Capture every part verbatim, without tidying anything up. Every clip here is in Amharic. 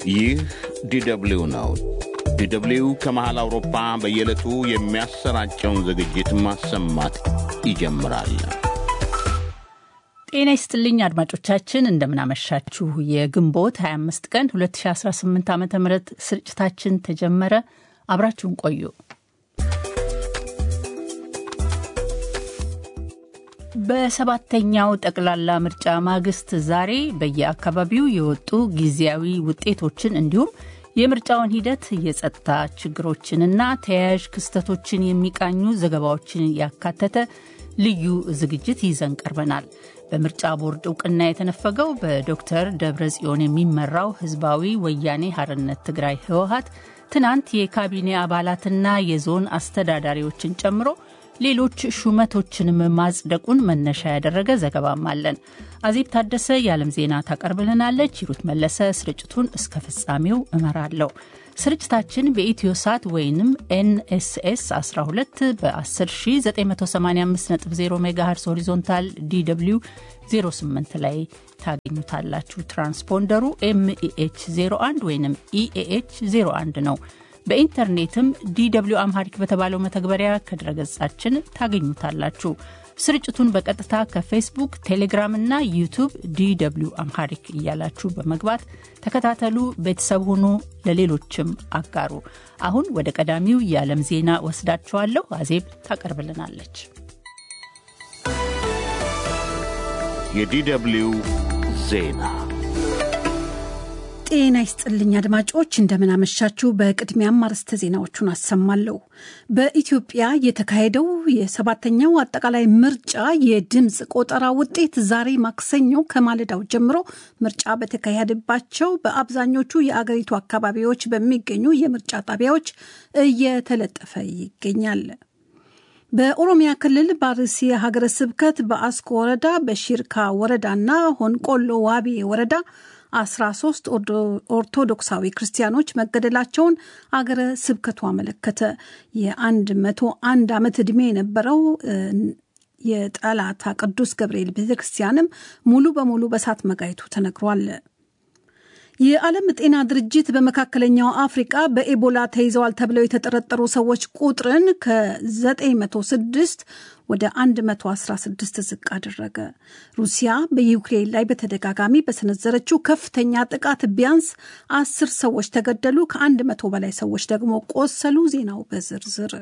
ይህ ዲደብሊው ነው። ዲደብሊው ከመሃል አውሮፓ በየዕለቱ የሚያሰራጨውን ዝግጅት ማሰማት ይጀምራል። ጤና ይስጥልኝ አድማጮቻችን፣ እንደምናመሻችሁ። የግንቦት ሃያ አምስት ቀን ሁለት ሺህ አስራ ስምንት ዓመተ ምህረት ስርጭታችን ተጀመረ። አብራችሁን ቆዩ። በሰባተኛው ጠቅላላ ምርጫ ማግስት ዛሬ በየአካባቢው የወጡ ጊዜያዊ ውጤቶችን እንዲሁም የምርጫውን ሂደት የጸጥታ ችግሮችንና ተያያዥ ክስተቶችን የሚቃኙ ዘገባዎችን ያካተተ ልዩ ዝግጅት ይዘን ቀርበናል። በምርጫ ቦርድ እውቅና የተነፈገው በዶክተር ደብረጽዮን የሚመራው ህዝባዊ ወያኔ ሓርነት ትግራይ ህወሓት ትናንት የካቢኔ አባላትና የዞን አስተዳዳሪዎችን ጨምሮ ሌሎች ሹመቶችንም ማጽደቁን መነሻ ያደረገ ዘገባም አለን። አዜብ ታደሰ የዓለም ዜና ታቀርብልናለች። ሂሩት መለሰ ስርጭቱን እስከ ፍጻሜው እመራለሁ። ስርጭታችን በኢትዮሳት ወይንም ኤንኤስኤስ አስራ ሁለት በ10985 ነጥብ ዜሮ ሜጋሄርዝ ሆሪዞንታል ዲደብሊው ዜሮ ስምንት ላይ ታገኙታላችሁ። ትራንስፖንደሩ ኤምኢኤች ዜሮ አንድ ወይንም ኢኤኤች ዜሮ አንድ ነው። በኢንተርኔትም ዲደብሊው አምሃሪክ በተባለው መተግበሪያ ከድረገጻችን ታገኙታላችሁ። ስርጭቱን በቀጥታ ከፌስቡክ፣ ቴሌግራም እና ዩቲዩብ ዲደብሊው አምሃሪክ እያላችሁ በመግባት ተከታተሉ፣ ቤተሰብ ሁኑ፣ ለሌሎችም አጋሩ። አሁን ወደ ቀዳሚው የዓለም ዜና ወስዳችኋለሁ። አዜብ ታቀርብልናለች። የዲደብሊው ዜና። ጤና ይስጥልኝ አድማጮች፣ እንደምናመሻችሁ። በቅድሚያም አርዕስተ ዜናዎቹን አሰማለሁ። በኢትዮጵያ የተካሄደው የሰባተኛው አጠቃላይ ምርጫ የድምፅ ቆጠራ ውጤት ዛሬ ማክሰኞ ከማለዳው ጀምሮ ምርጫ በተካሄደባቸው በአብዛኞቹ የአገሪቱ አካባቢዎች በሚገኙ የምርጫ ጣቢያዎች እየተለጠፈ ይገኛል። በኦሮሚያ ክልል በአርሲ ሀገረ ስብከት በአስኮ ወረዳ፣ በሺርካ ወረዳና ሆንቆሎ ዋቢ ወረዳ አስራ ሶስት ኦርቶዶክሳዊ ክርስቲያኖች መገደላቸውን አገረ ስብከቱ አመለከተ። የአንድ መቶ አንድ ዓመት ዕድሜ የነበረው የጠላታ ቅዱስ ገብርኤል ቤተክርስቲያንም ሙሉ በሙሉ በሳት መጋየቱ ተነግሯል። የዓለም ጤና ድርጅት በመካከለኛው አፍሪካ በኤቦላ ተይዘዋል ተብለው የተጠረጠሩ ሰዎች ቁጥርን ከዘጠኝ መቶ ስድስት ወደ አንድ መቶ አስራ ስድስት ዝቅ አደረገ። ሩሲያ በዩክሬን ላይ በተደጋጋሚ በሰነዘረችው ከፍተኛ ጥቃት ቢያንስ አስር ሰዎች ተገደሉ፣ ከአንድ መቶ በላይ ሰዎች ደግሞ ቆሰሉ። ዜናው በዝርዝር።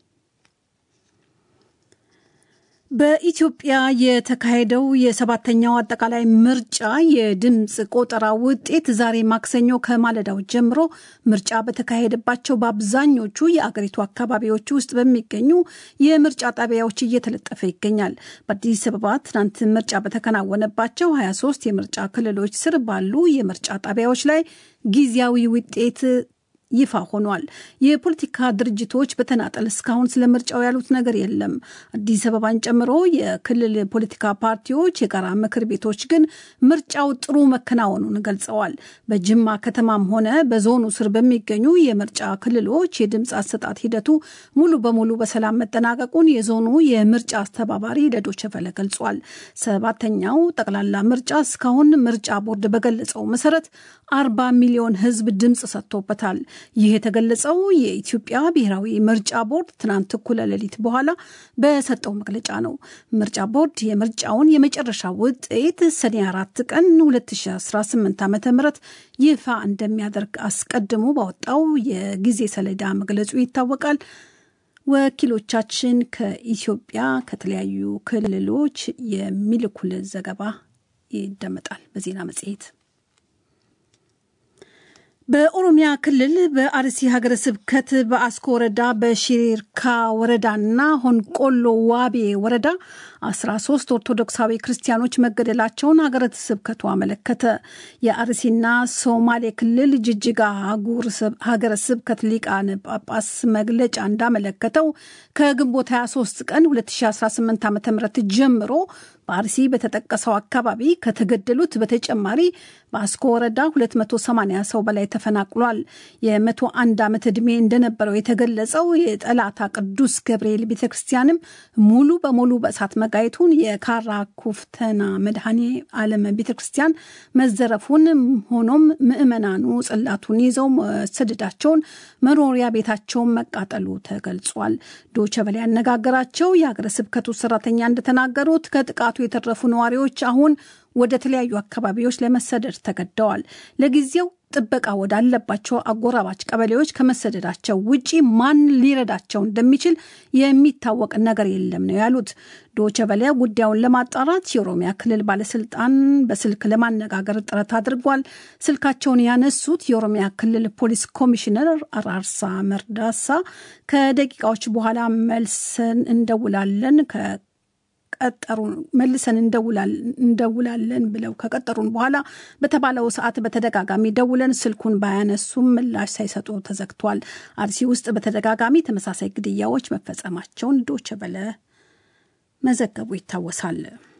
በኢትዮጵያ የተካሄደው የሰባተኛው አጠቃላይ ምርጫ የድምፅ ቆጠራ ውጤት ዛሬ ማክሰኞ ከማለዳው ጀምሮ ምርጫ በተካሄደባቸው በአብዛኞቹ የአገሪቱ አካባቢዎች ውስጥ በሚገኙ የምርጫ ጣቢያዎች እየተለጠፈ ይገኛል። በአዲስ አበባ ትናንት ምርጫ በተከናወነባቸው ሀያ ሶስት የምርጫ ክልሎች ስር ባሉ የምርጫ ጣቢያዎች ላይ ጊዜያዊ ውጤት ይፋ ሆኗል። የፖለቲካ ድርጅቶች በተናጠል እስካሁን ስለ ምርጫው ያሉት ነገር የለም። አዲስ አበባን ጨምሮ የክልል ፖለቲካ ፓርቲዎች የጋራ ምክር ቤቶች ግን ምርጫው ጥሩ መከናወኑን ገልጸዋል። በጅማ ከተማም ሆነ በዞኑ ስር በሚገኙ የምርጫ ክልሎች የድምፅ አሰጣጥ ሂደቱ ሙሉ በሙሉ በሰላም መጠናቀቁን የዞኑ የምርጫ አስተባባሪ ለዶይቼ ቬለ ገልጿል። ሰባተኛው ጠቅላላ ምርጫ እስካሁን ምርጫ ቦርድ በገለጸው መሰረት አርባ ሚሊዮን ሕዝብ ድምፅ ሰጥቶበታል። ይህ የተገለጸው የኢትዮጵያ ብሔራዊ ምርጫ ቦርድ ትናንት እኩለ ሌሊት በኋላ በሰጠው መግለጫ ነው። ምርጫ ቦርድ የምርጫውን የመጨረሻ ውጤት ሰኔ አራት ቀን ሁለት ሺህ አስራ ስምንት ዓመተ ምህረት ይፋ እንደሚያደርግ አስቀድሞ ባወጣው የጊዜ ሰሌዳ መግለጹ ይታወቃል። ወኪሎቻችን ከኢትዮጵያ ከተለያዩ ክልሎች የሚልኩልን ዘገባ ይደመጣል በዜና መጽሔት። በኦሮሚያ ክልል በአርሲ ሀገረ ስብከት በአስኮ ወረዳ በሺርካ ወረዳና ሆንቆሎ ዋቤ ወረዳ አስራ ሶስት ኦርቶዶክሳዊ ክርስቲያኖች መገደላቸውን ሀገረ ስብከቱ አመለከተ። የአርሲና ሶማሌ ክልል ጅጅጋ ሀገረ ስብከት ሊቃነ ጳጳስ መግለጫ እንዳመለከተው ከግንቦት ሃያ ሶስት ቀን ሁለት ሺህ አስራ ስምንት ዓመተ ምህረት ጀምሮ በአርሲ በተጠቀሰው አካባቢ ከተገደሉት በተጨማሪ በአስኮ ወረዳ ሁለት መቶ ሰማንያ ሰው በላይ ተፈናቅሏል። የመቶ አንድ ዓመት ዕድሜ እንደነበረው የተገለጸው የጠላታ ቅዱስ ገብርኤል ቤተክርስቲያንም ሙሉ በሙሉ በእሳት መጋ መጋየቱን የካራ ኩፍተና መድኃኔ ዓለም ቤተክርስቲያን መዘረፉን ሆኖም ምዕመናኑ ጽላቱን ይዘው መሰደዳቸውን መኖሪያ ቤታቸውን መቃጠሉ ተገልጿል። ዶቼ ቬለ ያነጋገራቸው የሀገረ ስብከቱ ሰራተኛ እንደተናገሩት ከጥቃቱ የተረፉ ነዋሪዎች አሁን ወደ ተለያዩ አካባቢዎች ለመሰደድ ተገደዋል። ለጊዜው ጥበቃ ወዳለባቸው አጎራባች ቀበሌዎች ከመሰደዳቸው ውጪ ማን ሊረዳቸው እንደሚችል የሚታወቅ ነገር የለም ነው ያሉት። ዶቼ ቬለ ጉዳዩን ለማጣራት የኦሮሚያ ክልል ባለስልጣን በስልክ ለማነጋገር ጥረት አድርጓል። ስልካቸውን ያነሱት የኦሮሚያ ክልል ፖሊስ ኮሚሽነር አራርሳ መርዳሳ ከደቂቃዎች በኋላ መልሰን እንደውላለን ቀጠሩ መልሰን እንደውላለን ብለው ከቀጠሩን በኋላ በተባለው ሰዓት በተደጋጋሚ ደውለን ስልኩን ባያነሱም ምላሽ ሳይሰጡ ተዘግቷል። አርሲ ውስጥ በተደጋጋሚ ተመሳሳይ ግድያዎች መፈጸማቸውን ዶቼ ቬለ መዘገቡ ይታወሳል።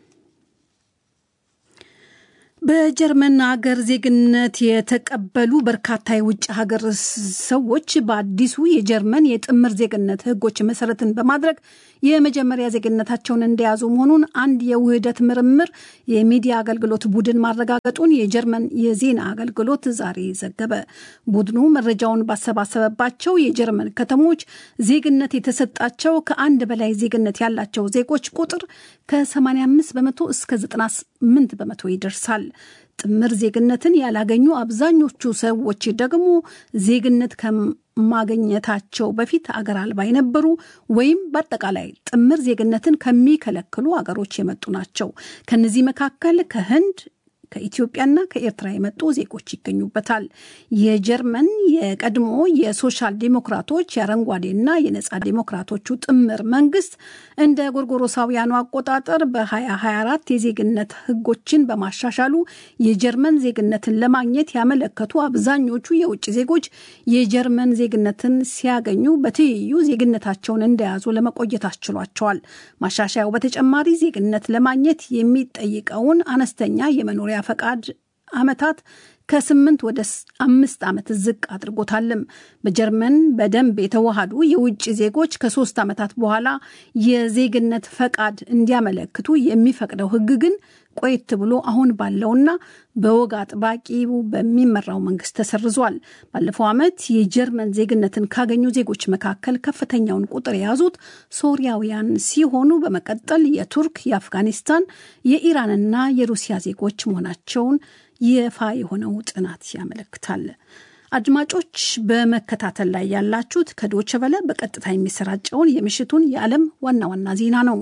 በጀርመን ሀገር ዜግነት የተቀበሉ በርካታ የውጭ ሀገር ሰዎች በአዲሱ የጀርመን የጥምር ዜግነት ሕጎች መሰረትን በማድረግ የመጀመሪያ ዜግነታቸውን እንደያዙ መሆኑን አንድ የውህደት ምርምር የሚዲያ አገልግሎት ቡድን ማረጋገጡን የጀርመን የዜና አገልግሎት ዛሬ ዘገበ። ቡድኑ መረጃውን ባሰባሰበባቸው የጀርመን ከተሞች ዜግነት የተሰጣቸው ከአንድ በላይ ዜግነት ያላቸው ዜጎች ቁጥር ከሰማንያ አምስት በመቶ እስከ ዘጠና ስምንት በመቶ ይደርሳል። ጥምር ዜግነትን ያላገኙ አብዛኞቹ ሰዎች ደግሞ ዜግነት ከማግኘታቸው በፊት አገር አልባ የነበሩ ወይም በአጠቃላይ ጥምር ዜግነትን ከሚከለክሉ አገሮች የመጡ ናቸው። ከነዚህ መካከል ከህንድ ከኢትዮጵያና ከኤርትራ የመጡ ዜጎች ይገኙበታል። የጀርመን የቀድሞ የሶሻል ዲሞክራቶች የአረንጓዴና የነጻ ዲሞክራቶቹ ጥምር መንግስት እንደ ጎርጎሮሳውያኑ አቆጣጠር በ2024 የዜግነት ህጎችን በማሻሻሉ የጀርመን ዜግነትን ለማግኘት ያመለከቱ አብዛኞቹ የውጭ ዜጎች የጀርመን ዜግነትን ሲያገኙ በትይዩ ዜግነታቸውን እንደያዙ ለመቆየት አስችሏቸዋል። ማሻሻያው በተጨማሪ ዜግነት ለማግኘት የሚጠይቀውን አነስተኛ የመኖሪያ ፈቃድ አመታት ከስምንት ወደ አምስት ዓመት ዝቅ አድርጎታልም። በጀርመን በደንብ የተዋሃዱ የውጭ ዜጎች ከሶስት ዓመታት በኋላ የዜግነት ፈቃድ እንዲያመለክቱ የሚፈቅደው ህግ ግን ቆይት ብሎ አሁን ባለውና በወግ አጥባቂው በሚመራው መንግስት ተሰርዟል። ባለፈው ዓመት የጀርመን ዜግነትን ካገኙ ዜጎች መካከል ከፍተኛውን ቁጥር የያዙት ሶሪያውያን ሲሆኑ በመቀጠል የቱርክ፣ የአፍጋኒስታን፣ የኢራንና የሩሲያ ዜጎች መሆናቸውን ይፋ የሆነው ጥናት ያመለክታል። አድማጮች በመከታተል ላይ ያላችሁት ከዶቼ ቬለ በቀጥታ የሚሰራጨውን የምሽቱን የዓለም ዋና ዋና ዜና ነው።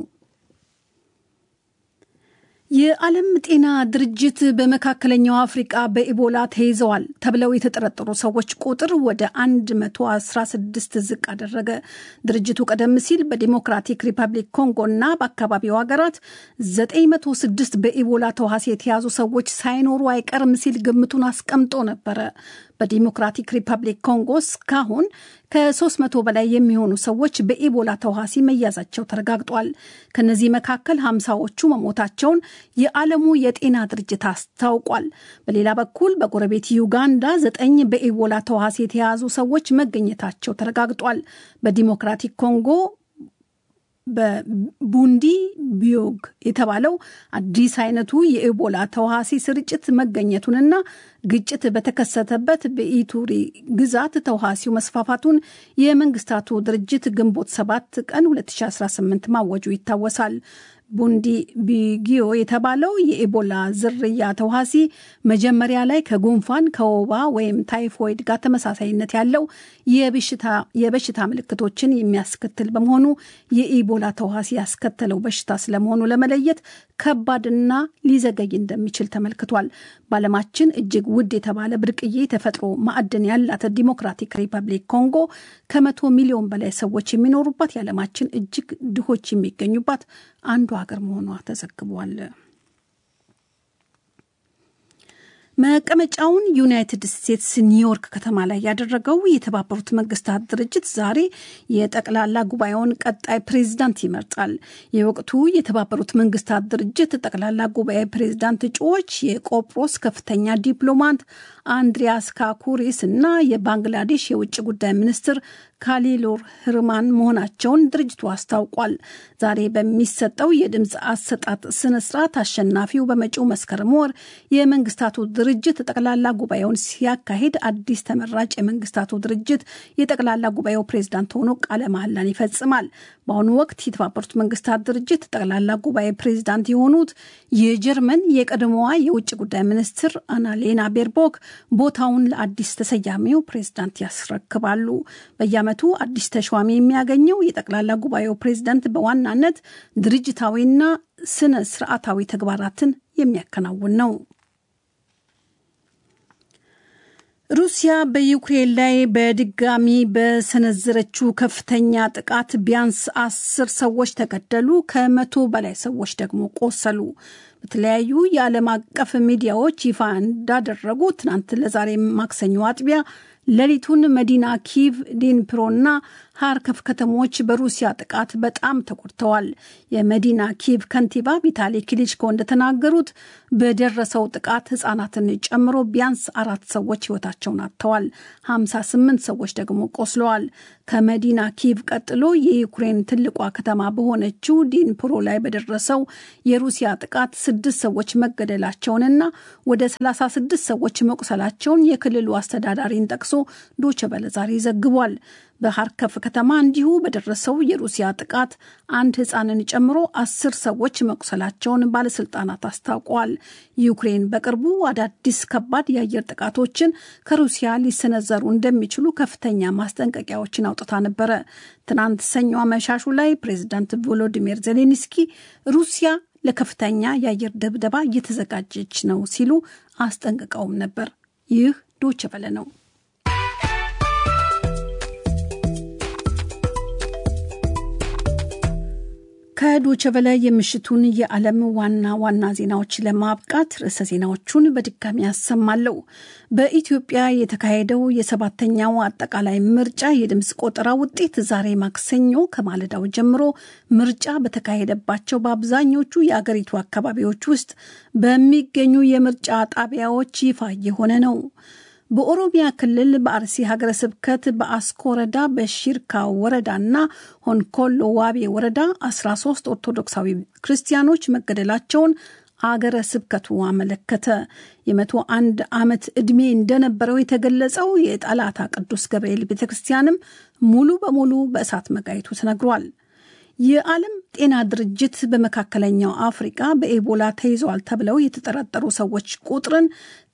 የዓለም ጤና ድርጅት በመካከለኛው አፍሪቃ በኢቦላ ተይዘዋል ተብለው የተጠረጠሩ ሰዎች ቁጥር ወደ አንድ መቶ አስራ ስድስት ዝቅ አደረገ። ድርጅቱ ቀደም ሲል በዲሞክራቲክ ሪፐብሊክ ኮንጎና በአካባቢው ሀገራት ዘጠኝ መቶ ስድስት በኢቦላ ተዋሲ የተያዙ ሰዎች ሳይኖሩ አይቀርም ሲል ግምቱን አስቀምጦ ነበረ። በዲሞክራቲክ ሪፐብሊክ ኮንጎ እስካሁን ከሶስት መቶ በላይ የሚሆኑ ሰዎች በኢቦላ ተዋሲ መያዛቸው ተረጋግጧል። ከነዚህ መካከል ሀምሳዎቹ መሞታቸውን የዓለሙ የጤና ድርጅት አስታውቋል። በሌላ በኩል በጎረቤት ዩጋንዳ ዘጠኝ በኢቦላ ተዋሲ የተያዙ ሰዎች መገኘታቸው ተረጋግጧል። በዲሞክራቲክ ኮንጎ በቡንዲ ቢዮግ የተባለው አዲስ አይነቱ የኢቦላ ተዋሲ ስርጭት መገኘቱንና ግጭት በተከሰተበት በኢቱሪ ግዛት ተዋሲው መስፋፋቱን የመንግስታቱ ድርጅት ግንቦት ሰባት ቀን ሁለት ሺህ አስራ ስምንት ማወጁ ይታወሳል። ቡንዲ ቢጊዮ የተባለው የኢቦላ ዝርያ ተዋሲ መጀመሪያ ላይ ከጉንፋን ከወባ ወይም ታይፎይድ ጋር ተመሳሳይነት ያለው የበሽታ የበሽታ ምልክቶችን የሚያስከትል በመሆኑ የኢቦላ ተዋሲ ያስከተለው በሽታ ስለመሆኑ ለመለየት ከባድና ሊዘገይ እንደሚችል ተመልክቷል። በዓለማችን እጅግ ውድ የተባለ ብርቅዬ ተፈጥሮ ማዕድን ያላት ዲሞክራቲክ ሪፐብሊክ ኮንጎ ከመቶ ሚሊዮን በላይ ሰዎች የሚኖሩባት የዓለማችን እጅግ ድሆች የሚገኙባት አንዱ ሀገር መሆኗ ተዘግቧል። መቀመጫውን ዩናይትድ ስቴትስ ኒውዮርክ ከተማ ላይ ያደረገው የተባበሩት መንግስታት ድርጅት ዛሬ የጠቅላላ ጉባኤውን ቀጣይ ፕሬዝዳንት ይመርጣል። የወቅቱ የተባበሩት መንግስታት ድርጅት ጠቅላላ ጉባኤ ፕሬዝዳንት እጩዎች የቆጵሮስ ከፍተኛ ዲፕሎማት አንድሪያስ ካኩሪስ እና የባንግላዴሽ የውጭ ጉዳይ ሚኒስትር ካሊሎር ህርማን መሆናቸውን ድርጅቱ አስታውቋል። ዛሬ በሚሰጠው የድምፅ አሰጣጥ ስነ ስርዓት አሸናፊው በመጪው መስከረም ወር የመንግስታቱ ድርጅት ጠቅላላ ጉባኤውን ሲያካሂድ አዲስ ተመራጭ የመንግስታቱ ድርጅት የጠቅላላ ጉባኤው ፕሬዝዳንት ሆኖ ቃለ መሐላን ይፈጽማል። በአሁኑ ወቅት የተባበሩት መንግስታት ድርጅት ጠቅላላ ጉባኤ ፕሬዝዳንት የሆኑት የጀርመን የቀድሞዋ የውጭ ጉዳይ ሚኒስትር አናሌና ቤርቦክ ቦታውን ለአዲስ ተሰያሚው ፕሬዝዳንት ያስረክባሉ። በየዓመቱ አዲስ ተሿሚ የሚያገኘው የጠቅላላ ጉባኤው ፕሬዝዳንት በዋናነት ድርጅታዊና ስነ ስርዓታዊ ተግባራትን የሚያከናውን ነው። ሩሲያ በዩክሬን ላይ በድጋሚ በሰነዘረችው ከፍተኛ ጥቃት ቢያንስ አስር ሰዎች ተገደሉ፣ ከመቶ በላይ ሰዎች ደግሞ ቆሰሉ። በተለያዩ የዓለም አቀፍ ሚዲያዎች ይፋ እንዳደረጉ ትናንት ለዛሬ ማክሰኞ አጥቢያ ሌሊቱን መዲና ኪቭ፣ ዲንፕሮና ሃርከፍ ከተሞች በሩሲያ ጥቃት በጣም ተጎድተዋል። የመዲና ኪቭ ከንቲባ ቪታሊ ክሊችኮ እንደተናገሩት በደረሰው ጥቃት ሕፃናትን ጨምሮ ቢያንስ አራት ሰዎች ሕይወታቸውን አጥተዋል፣ ሃምሳ ስምንት ሰዎች ደግሞ ቆስለዋል። ከመዲና ኪቭ ቀጥሎ የዩክሬን ትልቋ ከተማ በሆነችው ዲንፕሮ ላይ በደረሰው የሩሲያ ጥቃት ስድስት ሰዎች መገደላቸውንና ወደ ሰላሳ ስድስት ሰዎች መቁሰላቸውን የክልሉ አስተዳዳሪን ጠቅሶ ዶቼ ቬለ ዛሬ ዘግቧል። በሃርከፍ ከተማ እንዲሁ በደረሰው የሩሲያ ጥቃት አንድ ሕፃንን ጨምሮ አስር ሰዎች መቁሰላቸውን ባለስልጣናት አስታውቀዋል። ዩክሬን በቅርቡ አዳዲስ ከባድ የአየር ጥቃቶችን ከሩሲያ ሊሰነዘሩ እንደሚችሉ ከፍተኛ ማስጠንቀቂያዎችን አውጥታ ነበረ። ትናንት ሰኞ አመሻሹ ላይ ፕሬዝዳንት ቮሎዲሚር ዜሌንስኪ ሩሲያ ለከፍተኛ የአየር ድብደባ እየተዘጋጀች ነው ሲሉ አስጠንቅቀውም ነበር። ይህ ዶቼ ቬለ ነው። ከዶቼ ቬለ የምሽቱን የዓለም ዋና ዋና ዜናዎች ለማብቃት ርዕሰ ዜናዎቹን በድጋሚ ያሰማለሁ። በኢትዮጵያ የተካሄደው የሰባተኛው አጠቃላይ ምርጫ የድምፅ ቆጠራ ውጤት ዛሬ ማክሰኞ ከማለዳው ጀምሮ ምርጫ በተካሄደባቸው በአብዛኞቹ የአገሪቱ አካባቢዎች ውስጥ በሚገኙ የምርጫ ጣቢያዎች ይፋ የሆነ ነው። በኦሮሚያ ክልል በአርሲ ሀገረ ስብከት በአስኮ ወረዳ በሺርካ ወረዳና ሆንኮሎ ዋቤ ወረዳ አስራ ሶስት ኦርቶዶክሳዊ ክርስቲያኖች መገደላቸውን አገረ ስብከቱ አመለከተ። የመቶ አንድ ዓመት ዕድሜ እንደነበረው የተገለጸው የጠላታ ቅዱስ ገብርኤል ቤተክርስቲያንም ሙሉ በሙሉ በእሳት መጋየቱ ተነግሯል። የዓለም ጤና ድርጅት በመካከለኛው አፍሪካ በኤቦላ ተይዘዋል ተብለው የተጠረጠሩ ሰዎች ቁጥርን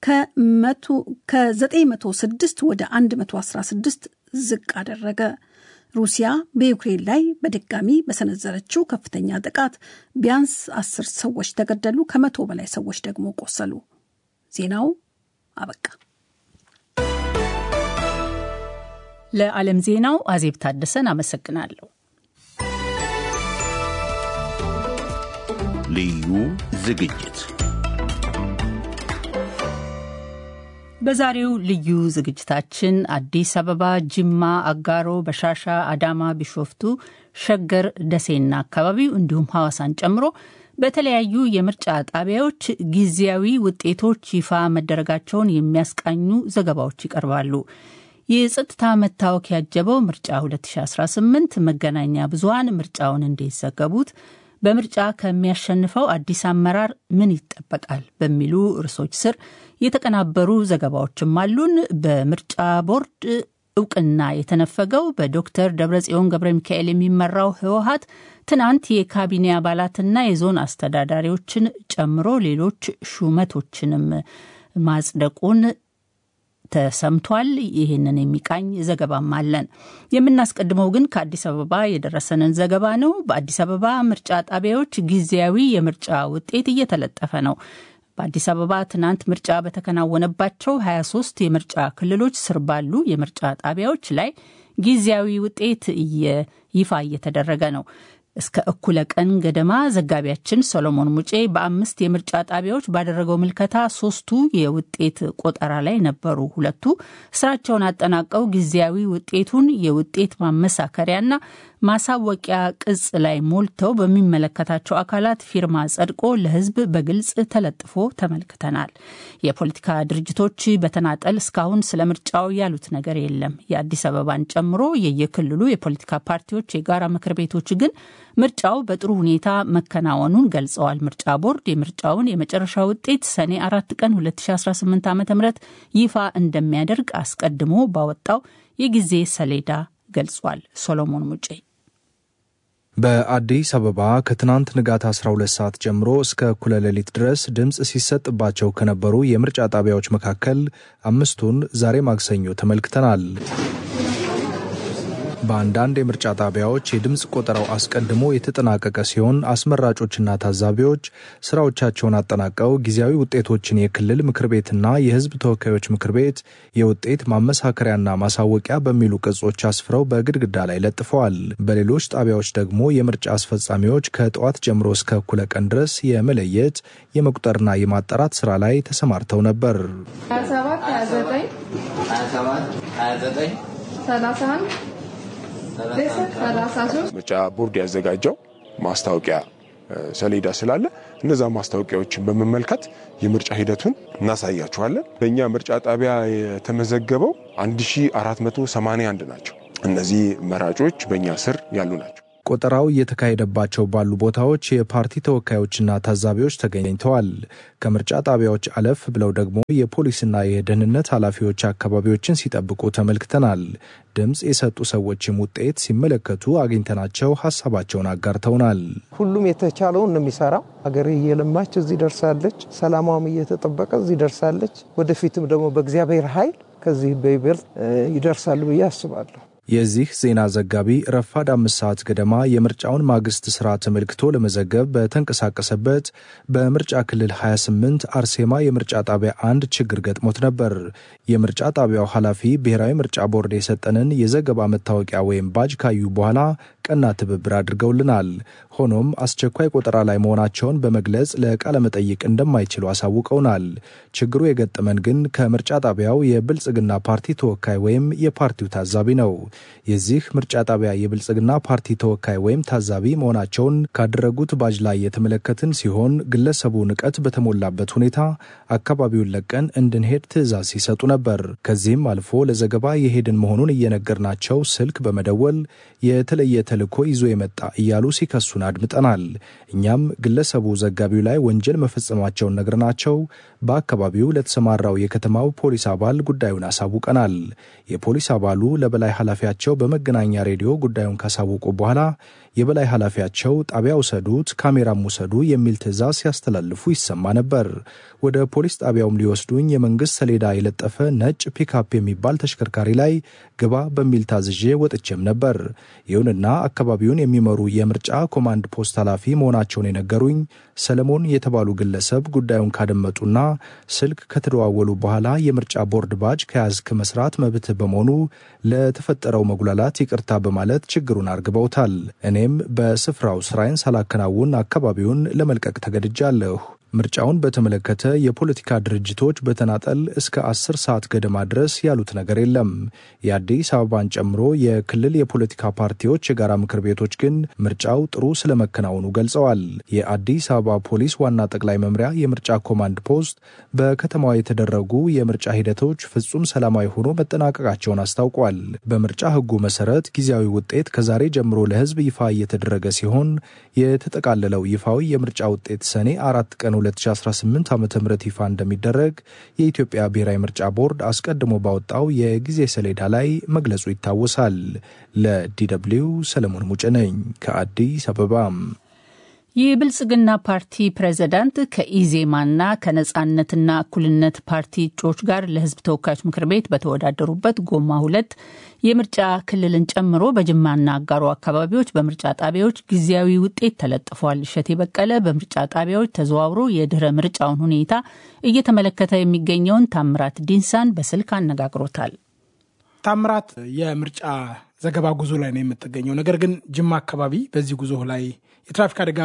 ከዘጠኝ መቶ ስድስት ወደ አንድ መቶ አስራ ስድስት ዝቅ አደረገ። ሩሲያ በዩክሬን ላይ በድጋሚ በሰነዘረችው ከፍተኛ ጥቃት ቢያንስ አስር ሰዎች ተገደሉ፣ ከመቶ በላይ ሰዎች ደግሞ ቆሰሉ። ዜናው አበቃ። ለዓለም ዜናው አዜብ ታደሰን አመሰግናለሁ። ልዩ ዝግጅት በዛሬው ልዩ ዝግጅታችን አዲስ አበባ፣ ጅማ፣ አጋሮ፣ በሻሻ፣ አዳማ፣ ቢሾፍቱ፣ ሸገር፣ ደሴና አካባቢው እንዲሁም ሐዋሳን ጨምሮ በተለያዩ የምርጫ ጣቢያዎች ጊዜያዊ ውጤቶች ይፋ መደረጋቸውን የሚያስቃኙ ዘገባዎች ይቀርባሉ። የጸጥታ መታወክ ያጀበው ምርጫ ሁለት ሺህ አስራ ስምንት መገናኛ ብዙሃን ምርጫውን እንዴት ዘገቡት? በምርጫ ከሚያሸንፈው አዲስ አመራር ምን ይጠበቃል? በሚሉ ርዕሶች ስር የተቀናበሩ ዘገባዎችም አሉን። በምርጫ ቦርድ እውቅና የተነፈገው በዶክተር ደብረጽዮን ገብረ ሚካኤል የሚመራው ህወሓት ትናንት የካቢኔ አባላትና የዞን አስተዳዳሪዎችን ጨምሮ ሌሎች ሹመቶችንም ማጽደቁን ተሰምቷል። ይህንን የሚቃኝ ዘገባም አለን። የምናስቀድመው ግን ከአዲስ አበባ የደረሰንን ዘገባ ነው። በአዲስ አበባ ምርጫ ጣቢያዎች ጊዜያዊ የምርጫ ውጤት እየተለጠፈ ነው። በአዲስ አበባ ትናንት ምርጫ በተከናወነባቸው ሀያ ሶስት የምርጫ ክልሎች ስር ባሉ የምርጫ ጣቢያዎች ላይ ጊዜያዊ ውጤት ይፋ እየተደረገ ነው። እስከ እኩለ ቀን ገደማ ዘጋቢያችን ሶሎሞን ሙጬ በአምስት የምርጫ ጣቢያዎች ባደረገው ምልከታ ሶስቱ የውጤት ቆጠራ ላይ ነበሩ። ሁለቱ ስራቸውን አጠናቀው ጊዜያዊ ውጤቱን የውጤት ማመሳከሪያና ማሳወቂያ ቅጽ ላይ ሞልተው በሚመለከታቸው አካላት ፊርማ ጸድቆ ለህዝብ በግልጽ ተለጥፎ ተመልክተናል። የፖለቲካ ድርጅቶች በተናጠል እስካሁን ስለምርጫው ያሉት ነገር የለም። የአዲስ አበባን ጨምሮ የየክልሉ የፖለቲካ ፓርቲዎች የጋራ ምክር ቤቶች ግን ምርጫው በጥሩ ሁኔታ መከናወኑን ገልጸዋል። ምርጫ ቦርድ የምርጫውን የመጨረሻ ውጤት ሰኔ አራት ቀን ሁለት ሺህ አስራ ስምንት ዓ.ም ይፋ እንደሚያደርግ አስቀድሞ ባወጣው የጊዜ ሰሌዳ ገልጿል። ሶሎሞን ሙጬ በአዲስ አበባ ከትናንት ንጋት አስራ ሁለት ሰዓት ጀምሮ እስከ እኩለ ሌሊት ድረስ ድምጽ ሲሰጥባቸው ከነበሩ የምርጫ ጣቢያዎች መካከል አምስቱን ዛሬ ማክሰኞ ተመልክተናል። በአንዳንድ የምርጫ ጣቢያዎች የድምጽ ቆጠራው አስቀድሞ የተጠናቀቀ ሲሆን አስመራጮችና ታዛቢዎች ስራዎቻቸውን አጠናቀው ጊዜያዊ ውጤቶችን የክልል ምክር ቤትና የህዝብ ተወካዮች ምክር ቤት የውጤት ማመሳከሪያና ማሳወቂያ በሚሉ ቅጾች አስፍረው በግድግዳ ላይ ለጥፈዋል። በሌሎች ጣቢያዎች ደግሞ የምርጫ አስፈጻሚዎች ከጠዋት ጀምሮ እስከ እኩለ ቀን ድረስ የመለየት የመቁጠርና የማጣራት ስራ ላይ ተሰማርተው ነበር። ሀያ ሰባት ሀያ ዘጠኝ ሀያ ሰባት ሀያ ዘጠኝ ሰላሳ አንድ ምርጫ ቦርድ ያዘጋጀው ማስታወቂያ ሰሌዳ ስላለ እነዛ ማስታወቂያዎችን በመመልከት የምርጫ ሂደቱን እናሳያችኋለን። በእኛ ምርጫ ጣቢያ የተመዘገበው አንድ ሺህ አራት መቶ ሰማንያ አንድ ናቸው። እነዚህ መራጮች በእኛ ስር ያሉ ናቸው። ቆጠራው እየተካሄደባቸው ባሉ ቦታዎች የፓርቲ ተወካዮችና ታዛቢዎች ተገኝተዋል። ከምርጫ ጣቢያዎች አለፍ ብለው ደግሞ የፖሊስና የደህንነት ኃላፊዎች አካባቢዎችን ሲጠብቁ ተመልክተናል። ድምጽ የሰጡ ሰዎችም ውጤት ሲመለከቱ አግኝተናቸው ሐሳባቸውን አጋርተውናል። ሁሉም የተቻለውን ነው የሚሰራው። ሀገር እየለማች እዚህ ደርሳለች። ሰላማም እየተጠበቀ እዚህ ደርሳለች። ወደፊትም ደግሞ በእግዚአብሔር ኃይል ከዚህ በይበልጥ ይደርሳሉ ብዬ አስባለሁ። የዚህ ዜና ዘጋቢ ረፋድ አምስት ሰዓት ገደማ የምርጫውን ማግስት ስራ ተመልክቶ ለመዘገብ በተንቀሳቀሰበት በምርጫ ክልል ሀያ ስምንት አርሴማ የምርጫ ጣቢያ አንድ ችግር ገጥሞት ነበር። የምርጫ ጣቢያው ኃላፊ ብሔራዊ ምርጫ ቦርድ የሰጠንን የዘገባ መታወቂያ ወይም ባጅ ካዩ በኋላ ቀና ትብብር አድርገውልናል። ሆኖም አስቸኳይ ቆጠራ ላይ መሆናቸውን በመግለጽ ለቃለ መጠይቅ እንደማይችሉ አሳውቀውናል። ችግሩ የገጠመን ግን ከምርጫ ጣቢያው የብልጽግና ፓርቲ ተወካይ ወይም የፓርቲው ታዛቢ ነው። የዚህ ምርጫ ጣቢያ የብልጽግና ፓርቲ ተወካይ ወይም ታዛቢ መሆናቸውን ካደረጉት ባጅ ላይ የተመለከትን ሲሆን ግለሰቡ ንቀት በተሞላበት ሁኔታ አካባቢውን ለቀን እንድንሄድ ትዕዛዝ ሲሰጡ ነበር። ከዚህም አልፎ ለዘገባ የሄድን መሆኑን እየነገርናቸው ስልክ በመደወል የተለየ ተልዕኮ ይዞ የመጣ እያሉ ሲከሱን አድምጠናል። እኛም ግለሰቡ ዘጋቢው ላይ ወንጀል መፈጸማቸውን ነግረናቸው በአካባቢው ለተሰማራው የከተማው ፖሊስ አባል ጉዳዩን አሳውቀናል። የፖሊስ አባሉ ለበላይ ኃላፊያቸው በመገናኛ ሬዲዮ ጉዳዩን ካሳወቁ በኋላ የበላይ ኃላፊያቸው ጣቢያ ውሰዱት፣ ካሜራም ውሰዱ የሚል ትዕዛዝ ሲያስተላልፉ ይሰማ ነበር። ወደ ፖሊስ ጣቢያውም ሊወስዱኝ የመንግስት ሰሌዳ የለጠፈ ነጭ ፒክአፕ የሚባል ተሽከርካሪ ላይ ግባ በሚል ታዝዤ ወጥቼም ነበር። ይሁንና አካባቢውን የሚመሩ የምርጫ ኮማንድ ፖስት ኃላፊ መሆናቸውን የነገሩኝ ሰለሞን የተባሉ ግለሰብ ጉዳዩን ካደመጡና ስልክ ከተደዋወሉ በኋላ የምርጫ ቦርድ ባጅ ከያዝክ መስራት መብት በመሆኑ ለተፈጠረው መጉላላት ይቅርታ በማለት ችግሩን አርግበውታል። እኔም በስፍራው ስራዬን ሳላከናውን አካባቢውን ለመልቀቅ ተገድጃለሁ። ምርጫውን በተመለከተ የፖለቲካ ድርጅቶች በተናጠል እስከ አስር ሰዓት ገደማ ድረስ ያሉት ነገር የለም። የአዲስ አበባን ጨምሮ የክልል የፖለቲካ ፓርቲዎች የጋራ ምክር ቤቶች ግን ምርጫው ጥሩ ስለመከናወኑ ገልጸዋል። የአዲስ አበባ ፖሊስ ዋና ጠቅላይ መምሪያ የምርጫ ኮማንድ ፖስት በከተማዋ የተደረጉ የምርጫ ሂደቶች ፍጹም ሰላማዊ ሆኖ መጠናቀቃቸውን አስታውቋል። በምርጫ ሕጉ መሰረት ጊዜያዊ ውጤት ከዛሬ ጀምሮ ለሕዝብ ይፋ እየተደረገ ሲሆን የተጠቃለለው ይፋዊ የምርጫ ውጤት ሰኔ አራት ቀን ሁለት ሺህ አስራ ስምንት ዓመተ ምህረት ይፋ እንደሚደረግ የኢትዮጵያ ብሔራዊ ምርጫ ቦርድ አስቀድሞ ባወጣው የጊዜ ሰሌዳ ላይ መግለጹ ይታወሳል። ለዲደብሊው ሰለሞን ሙጬ ነኝ ከአዲስ አበባ። የብልጽግና ፓርቲ ፕሬዝዳንት ከኢዜማና ከነጻነትና እኩልነት ፓርቲ እጩዎች ጋር ለህዝብ ተወካዮች ምክር ቤት በተወዳደሩበት ጎማ ሁለት የምርጫ ክልልን ጨምሮ በጅማና አጋሮ አካባቢዎች በምርጫ ጣቢያዎች ጊዜያዊ ውጤት ተለጥፏል። እሸቴ በቀለ በምርጫ ጣቢያዎች ተዘዋውሮ የድህረ ምርጫውን ሁኔታ እየተመለከተ የሚገኘውን ታምራት ዲንሳን በስልክ አነጋግሮታል። ታምራት፣ የምርጫ ዘገባ ጉዞ ላይ ነው የምትገኘው። ነገር ግን ጅማ አካባቢ በዚህ ጉዞ ላይ የትራፊክ አደጋ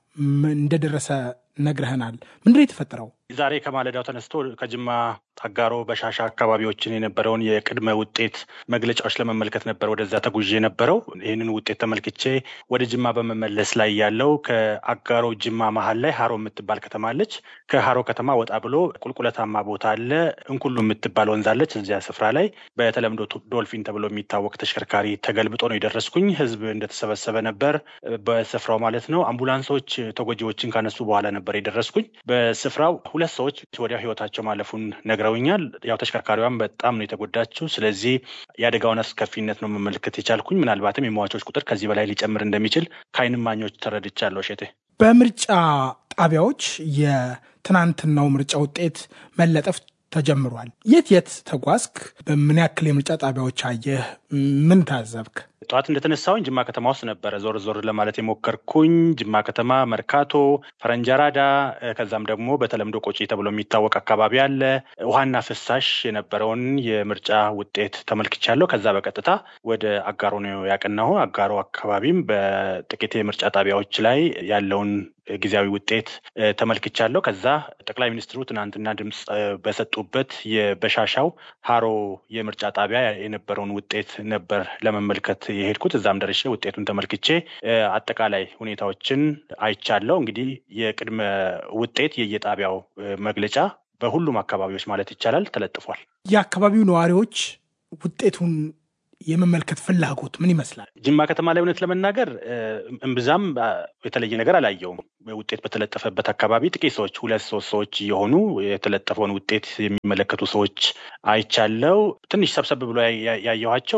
እንደደረሰ ነግረህናል። ምንድነው የተፈጠረው? ዛሬ ከማለዳው ተነስቶ ከጅማ አጋሮ በሻሻ አካባቢዎችን የነበረውን የቅድመ ውጤት መግለጫዎች ለመመልከት ነበር ወደዛ ተጉዤ ነበረው። ይህንን ውጤት ተመልክቼ ወደ ጅማ በመመለስ ላይ ያለው ከአጋሮ ጅማ መሀል ላይ ሃሮ የምትባል ከተማ አለች። ከሃሮ ከተማ ወጣ ብሎ ቁልቁለታማ ቦታ አለ። እንኩሉ የምትባል ወንዝ አለች። እዚያ ስፍራ ላይ በተለምዶ ዶልፊን ተብሎ የሚታወቅ ተሽከርካሪ ተገልብጦ ነው የደረስኩኝ። ህዝብ እንደተሰበሰበ ነበር በስፍራው ማለት ነው። አምቡላንሶች ተጎጂዎችን ካነሱ በኋላ ነበር የደረስኩኝ። በስፍራው ሁለት ሰዎች ወዲያው ህይወታቸው ማለፉን ነግረውኛል። ያው ተሽከርካሪዋም በጣም ነው የተጎዳችው። ስለዚህ የአደጋውን አስከፊነት ነው መመልከት የቻልኩኝ። ምናልባትም የሟቾች ቁጥር ከዚህ በላይ ሊጨምር እንደሚችል ከዓይን እማኞች ተረድቻለሁ። እሸቴ፣ በምርጫ ጣቢያዎች የትናንትናው ምርጫ ውጤት መለጠፍ ተጀምሯል። የት የት ተጓዝክ? በምን ያክል የምርጫ ጣቢያዎች አየህ? ምን ታዘብክ? ጠዋት እንደተነሳሁኝ ጅማ ከተማ ውስጥ ነበረ ዞር ዞር ለማለት የሞከርኩኝ። ጅማ ከተማ መርካቶ፣ ፈረንጀራዳ፣ ከዛም ደግሞ በተለምዶ ቆጪ ተብሎ የሚታወቅ አካባቢ አለ። ውሃና ፍሳሽ የነበረውን የምርጫ ውጤት ተመልክቻለሁ። ከዛ በቀጥታ ወደ አጋሮ ነው ያቀናሁ። አጋሮ አካባቢም በጥቂት የምርጫ ጣቢያዎች ላይ ያለውን ጊዜያዊ ውጤት ተመልክቻለሁ። ከዛ ጠቅላይ ሚኒስትሩ ትናንትና ድምጽ በሰጡበት የበሻሻው ሃሮ የምርጫ ጣቢያ የነበረውን ውጤት ነበር ለመመልከት የሄድኩት። እዛም ደርሼ ውጤቱን ተመልክቼ አጠቃላይ ሁኔታዎችን አይቻለሁ። እንግዲህ የቅድመ ውጤት የየጣቢያው መግለጫ በሁሉም አካባቢዎች ማለት ይቻላል ተለጥፏል። የአካባቢው ነዋሪዎች ውጤቱን የመመልከት ፍላጎት ምን ይመስላል? ጅማ ከተማ ላይ እውነት ለመናገር እምብዛም የተለየ ነገር አላየውም። ውጤት በተለጠፈበት አካባቢ ጥቂት ሰዎች ሁለት ሶስት ሰዎች የሆኑ የተለጠፈውን ውጤት የሚመለከቱ ሰዎች አይቻለው። ትንሽ ሰብሰብ ብሎ ያየኋቸው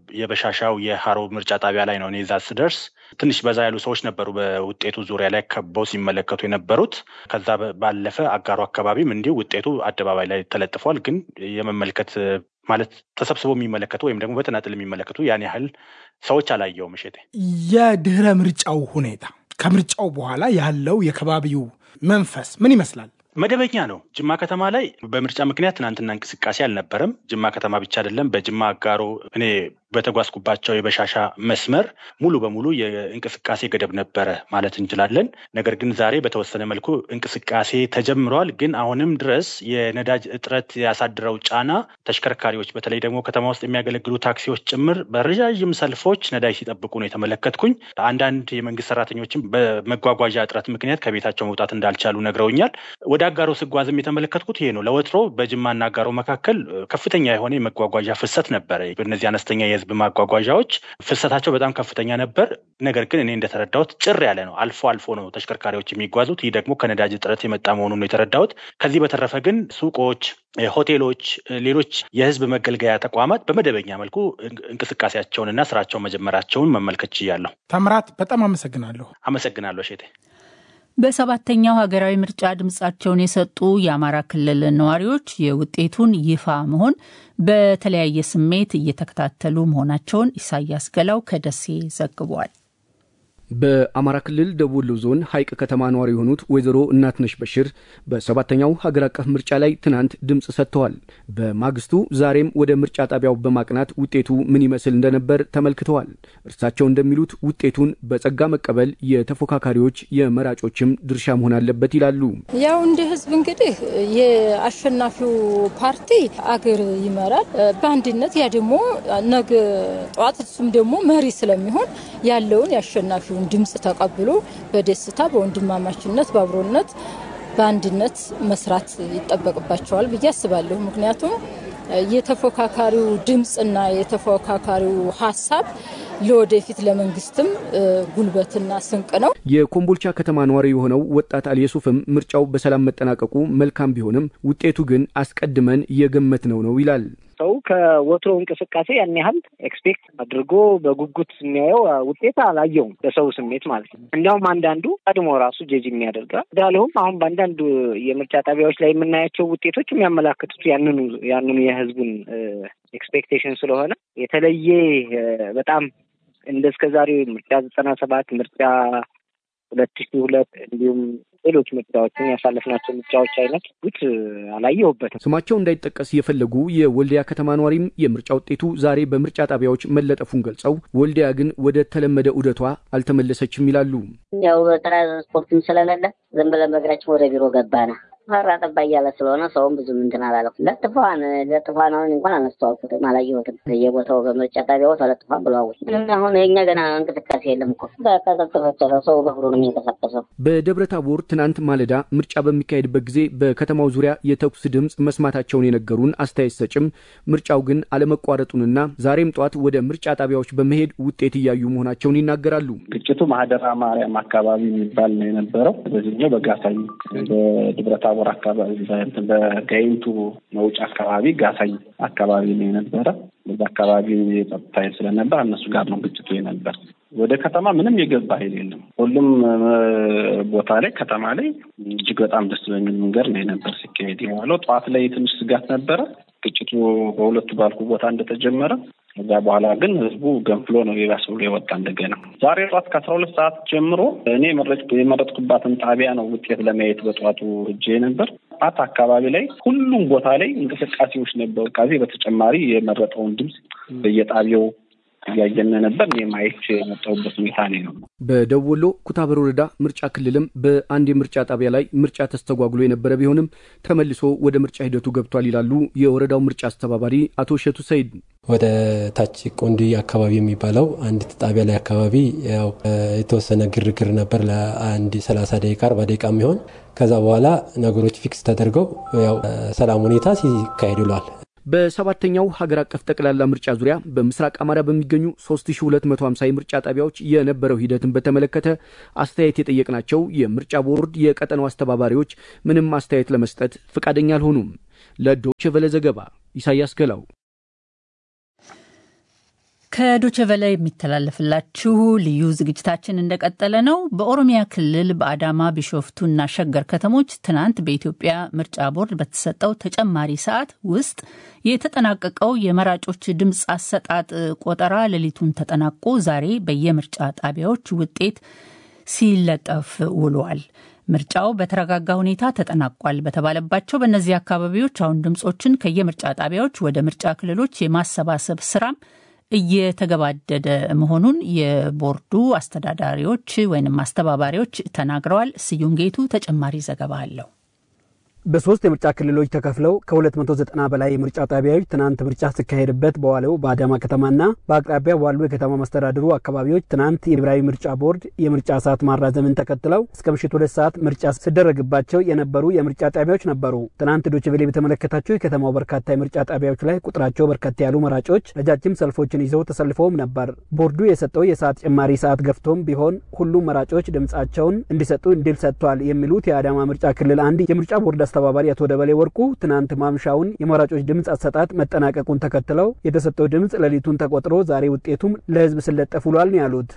የበሻሻው የሃሮ ምርጫ ጣቢያ ላይ ነው። እኔ እዛ ስደርስ ትንሽ በዛ ያሉ ሰዎች ነበሩ በውጤቱ ዙሪያ ላይ ከበው ሲመለከቱ የነበሩት። ከዛ ባለፈ አጋሮ አካባቢም እንዲሁ ውጤቱ አደባባይ ላይ ተለጥፏል። ግን የመመልከት ማለት ተሰብስበው የሚመለከቱ ወይም ደግሞ በተናጥል የሚመለከቱ ያን ያህል ሰዎች አላየውም። እሸቴ፣ የድህረ ምርጫው ሁኔታ ከምርጫው በኋላ ያለው የከባቢው መንፈስ ምን ይመስላል? መደበኛ ነው። ጅማ ከተማ ላይ በምርጫ ምክንያት ትናንትና እንቅስቃሴ አልነበረም። ጅማ ከተማ ብቻ አይደለም፣ በጅማ አጋሮ እኔ በተጓዝኩባቸው የበሻሻ መስመር ሙሉ በሙሉ የእንቅስቃሴ ገደብ ነበረ ማለት እንችላለን። ነገር ግን ዛሬ በተወሰነ መልኩ እንቅስቃሴ ተጀምሯል። ግን አሁንም ድረስ የነዳጅ እጥረት ያሳድረው ጫና ተሽከርካሪዎች በተለይ ደግሞ ከተማ ውስጥ የሚያገለግሉ ታክሲዎች ጭምር በረጃጅም ሰልፎች ነዳጅ ሲጠብቁ ነው የተመለከትኩኝ። አንዳንድ የመንግስት ሰራተኞችም በመጓጓዣ እጥረት ምክንያት ከቤታቸው መውጣት እንዳልቻሉ ነግረውኛል። ወደ አጋሮ ስጓዝም የተመለከትኩት ይሄ ነው። ለወትሮ በጅማና አጋሮ መካከል ከፍተኛ የሆነ የመጓጓዣ ፍሰት ነበረ። በእነዚህ አነስተኛ የህዝብ ማጓጓዣዎች ፍሰታቸው በጣም ከፍተኛ ነበር። ነገር ግን እኔ እንደተረዳሁት ጭር ያለ ነው። አልፎ አልፎ ነው ተሽከርካሪዎች የሚጓዙት። ይህ ደግሞ ከነዳጅ እጥረት የመጣ መሆኑን ነው የተረዳሁት። ከዚህ በተረፈ ግን ሱቆች፣ ሆቴሎች፣ ሌሎች የህዝብ መገልገያ ተቋማት በመደበኛ መልኩ እንቅስቃሴያቸውንና ስራቸውን መጀመራቸውን መመልከት ችያለሁ። ታምራት፣ በጣም አመሰግናለሁ። አመሰግናለሁ እሸቴ። በሰባተኛው ሀገራዊ ምርጫ ድምጻቸውን የሰጡ የአማራ ክልል ነዋሪዎች የውጤቱን ይፋ መሆን በተለያየ ስሜት እየተከታተሉ መሆናቸውን ኢሳያስ ገላው ከደሴ ዘግቧል። በአማራ ክልል ደቡብ ወሎ ዞን ሐይቅ ከተማ ነዋሪ የሆኑት ወይዘሮ እናትነሽ በሽር በሰባተኛው ሀገር አቀፍ ምርጫ ላይ ትናንት ድምጽ ሰጥተዋል። በማግስቱ ዛሬም ወደ ምርጫ ጣቢያው በማቅናት ውጤቱ ምን ይመስል እንደነበር ተመልክተዋል። እርሳቸው እንደሚሉት ውጤቱን በጸጋ መቀበል የተፎካካሪዎች የመራጮችም ድርሻ መሆን አለበት ይላሉ። ያው እንደ ህዝብ እንግዲህ የአሸናፊው ፓርቲ አገር ይመራል በአንድነት። ያ ደግሞ ነገ ጧት እሱም ደግሞ መሪ ስለሚሆን ያለውን ያሸናፊው ድምጽ ተቀብሎ በደስታ በወንድማማችነት በአብሮነት በአንድነት መስራት ይጠበቅባቸዋል ብዬ አስባለሁ። ምክንያቱም የተፎካካሪው ድምጽና የተፎካካሪው ሐሳብ ለወደፊት ለመንግስትም ጉልበትና ስንቅ ነው። የኮምቦልቻ ከተማ ነዋሪ የሆነው ወጣት አልየሱፍም ምርጫው በሰላም መጠናቀቁ መልካም ቢሆንም ውጤቱ ግን አስቀድመን የገመትነው ነው ይላል። ሰው ከወትሮ እንቅስቃሴ ያን ያህል ኤክስፔክት አድርጎ በጉጉት የሚያየው ውጤት አላየውም፣ በሰው ስሜት ማለት ነው። እንዲያውም አንዳንዱ ቀድሞ ራሱ ጀጅ የሚያደርጋል። ዳለውም አሁን በአንዳንድ የምርጫ ጣቢያዎች ላይ የምናያቸው ውጤቶች የሚያመላክቱት ያንኑ ያንኑ የህዝቡን ኤክስፔክቴሽን ስለሆነ የተለየ በጣም እንደስከዛሬው ምርጫ ዘጠና ሰባት ምርጫ ሁለት ሺህ ሁለት እንዲሁም ሌሎች ምርጫዎችን ያሳለፍናቸው ምርጫዎች አይነት ጉት አላየሁበትም። ስማቸው እንዳይጠቀስ የፈለጉ የወልዲያ ከተማ ነዋሪም የምርጫ ውጤቱ ዛሬ በምርጫ ጣቢያዎች መለጠፉን ገልጸው ወልዲያ ግን ወደ ተለመደ ዑደቷ አልተመለሰችም ይላሉ። ያው ትራንስፖርትም ስለሌለ ዝም ብለን በእግራችን ወደ ቢሮ ገባና ፈራ ጠባ እያለ ስለሆነ ሰውም ብዙ ምንትን አላለም። ለጥፋን ለጥፋን አሁን እንኳን አነስተዋልኩትም አላየሁትም። የቦታው በምርጫ ጣቢያው ተለጥፏል ብለዋል። አሁን የኛ ገና እንቅስቃሴ የለም እኮ በተፈጠረ ሰው በእግሩ ነው የሚንቀሳቀሰው። በደብረ ታቦር ትናንት ማለዳ ምርጫ በሚካሄድበት ጊዜ በከተማው ዙሪያ የተኩስ ድምጽ መስማታቸውን የነገሩን አስተያየት ሰጭም ምርጫው ግን አለመቋረጡንና ዛሬም ጧት ወደ ምርጫ ጣቢያዎች በመሄድ ውጤት እያዩ መሆናቸውን ይናገራሉ። ግጭቱ ማህደራ ማርያም አካባቢ የሚባል ነው የነበረው። በዚህኛው በጋሳይ በደብረ ታቦር አካባቢ በጋይንቱ መውጫ አካባቢ ጋሳይ አካባቢ ነው የነበረ። በዛ አካባቢ የጸጥታ ኃይል ስለነበር እነሱ ጋር ነው ግጭቱ የነበር። ወደ ከተማ ምንም የገባ ኃይል የለም። ሁሉም ቦታ ላይ ከተማ ላይ እጅግ በጣም ደስ በሚል መንገድ ነው የነበር ሲካሄድ የዋለው። ጠዋት ላይ ትንሽ ስጋት ነበረ ግጭቱ በሁለቱ ባልኩ ቦታ እንደተጀመረ። ከዛ በኋላ ግን ህዝቡ ገንፍሎ ነው የባሰ ብሎ የወጣ እንደገና። ዛሬ ጠዋት ከአስራ ሁለት ሰዓት ጀምሮ እኔ የመረጥኩባትን ጣቢያ ነው ውጤት ለማየት በጠዋቱ ሄጄ ነበር። አት አካባቢ ላይ ሁሉም ቦታ ላይ እንቅስቃሴዎች ነበሩ። ከዚህ በተጨማሪ የመረጠውን ድምጽ በየጣቢያው ያየነ ነበር። እኔ ማየት የመጣሁበት ሁኔታ ነው። በደቡብ ወሎ ኩታበር ወረዳ ምርጫ ክልልም በአንድ የምርጫ ጣቢያ ላይ ምርጫ ተስተጓጉሎ የነበረ ቢሆንም ተመልሶ ወደ ምርጫ ሂደቱ ገብቷል ይላሉ የወረዳው ምርጫ አስተባባሪ አቶ ሸቱ ሰይድ። ወደ ታች ቆንዲ አካባቢ የሚባለው አንድ ጣቢያ ላይ አካባቢ ያው የተወሰነ ግርግር ነበር ለአንድ ሰላሳ ደቂቃ አርባ ደቂቃ የሚሆን። ከዛ በኋላ ነገሮች ፊክስ ተደርገው ያው ሰላም ሁኔታ ሲካሄድ ውሏል። በሰባተኛው ሀገር አቀፍ ጠቅላላ ምርጫ ዙሪያ በምስራቅ አማራ በሚገኙ ሶስት ሺህ ሁለት መቶ ሃምሳ የምርጫ ጣቢያዎች የነበረው ሂደትን በተመለከተ አስተያየት የጠየቅናቸው የምርጫ ቦርድ የቀጠናው አስተባባሪዎች ምንም አስተያየት ለመስጠት ፈቃደኛ አልሆኑም። ለዶቼ ቬለ ዘገባ ኢሳያስ ገላው። ከዶቼ ቬለ የሚተላለፍላችሁ ልዩ ዝግጅታችን እንደቀጠለ ነው። በኦሮሚያ ክልል በአዳማ ቢሾፍቱና ሸገር ከተሞች ትናንት በኢትዮጵያ ምርጫ ቦርድ በተሰጠው ተጨማሪ ሰዓት ውስጥ የተጠናቀቀው የመራጮች ድምፅ አሰጣጥ ቆጠራ ሌሊቱን ተጠናቆ ዛሬ በየምርጫ ጣቢያዎች ውጤት ሲለጠፍ ውሏል። ምርጫው በተረጋጋ ሁኔታ ተጠናቋል በተባለባቸው በእነዚህ አካባቢዎች አሁን ድምጾችን ከየምርጫ ጣቢያዎች ወደ ምርጫ ክልሎች የማሰባሰብ ስራም እየተገባደደ መሆኑን የቦርዱ አስተዳዳሪዎች ወይንም አስተባባሪዎች ተናግረዋል። ስዩም ጌቱ ተጨማሪ ዘገባ አለው። በሶስት የምርጫ ክልሎች ተከፍለው ከሁለት መቶ ዘጠና በላይ የምርጫ ጣቢያዎች ትናንት ምርጫ ሲካሄድበት በዋለው በአዳማ ከተማና በአቅራቢያ ባሉ የከተማ መስተዳድሩ አካባቢዎች ትናንት የብሔራዊ ምርጫ ቦርድ የምርጫ ሰዓት ማራዘምን ተከትለው እስከ ምሽቱ ሁለት ሰዓት ምርጫ ሲደረግባቸው የነበሩ የምርጫ ጣቢያዎች ነበሩ። ትናንት ዶቼ ቬለ በተመለከታቸው የከተማው በርካታ የምርጫ ጣቢያዎች ላይ ቁጥራቸው በርከት ያሉ መራጮች ረጃጅም ሰልፎችን ይዘው ተሰልፈውም ነበር። ቦርዱ የሰጠው የሰዓት ጭማሪ ሰዓት ገፍቶም ቢሆን ሁሉም መራጮች ድምጻቸውን እንዲሰጡ እንዲል ሰጥቷል የሚሉት የአዳማ ምርጫ ክልል አንድ የምርጫ ቦርድ አስተባባሪ አቶ ደበሌ ወርቁ ትናንት ማምሻውን የመራጮች ድምጽ አሰጣጥ መጠናቀቁን ተከትለው የተሰጠው ድምጽ ሌሊቱን ተቆጥሮ ዛሬ ውጤቱም ለህዝብ ስለጠፍ ውሏል ነው ያሉት።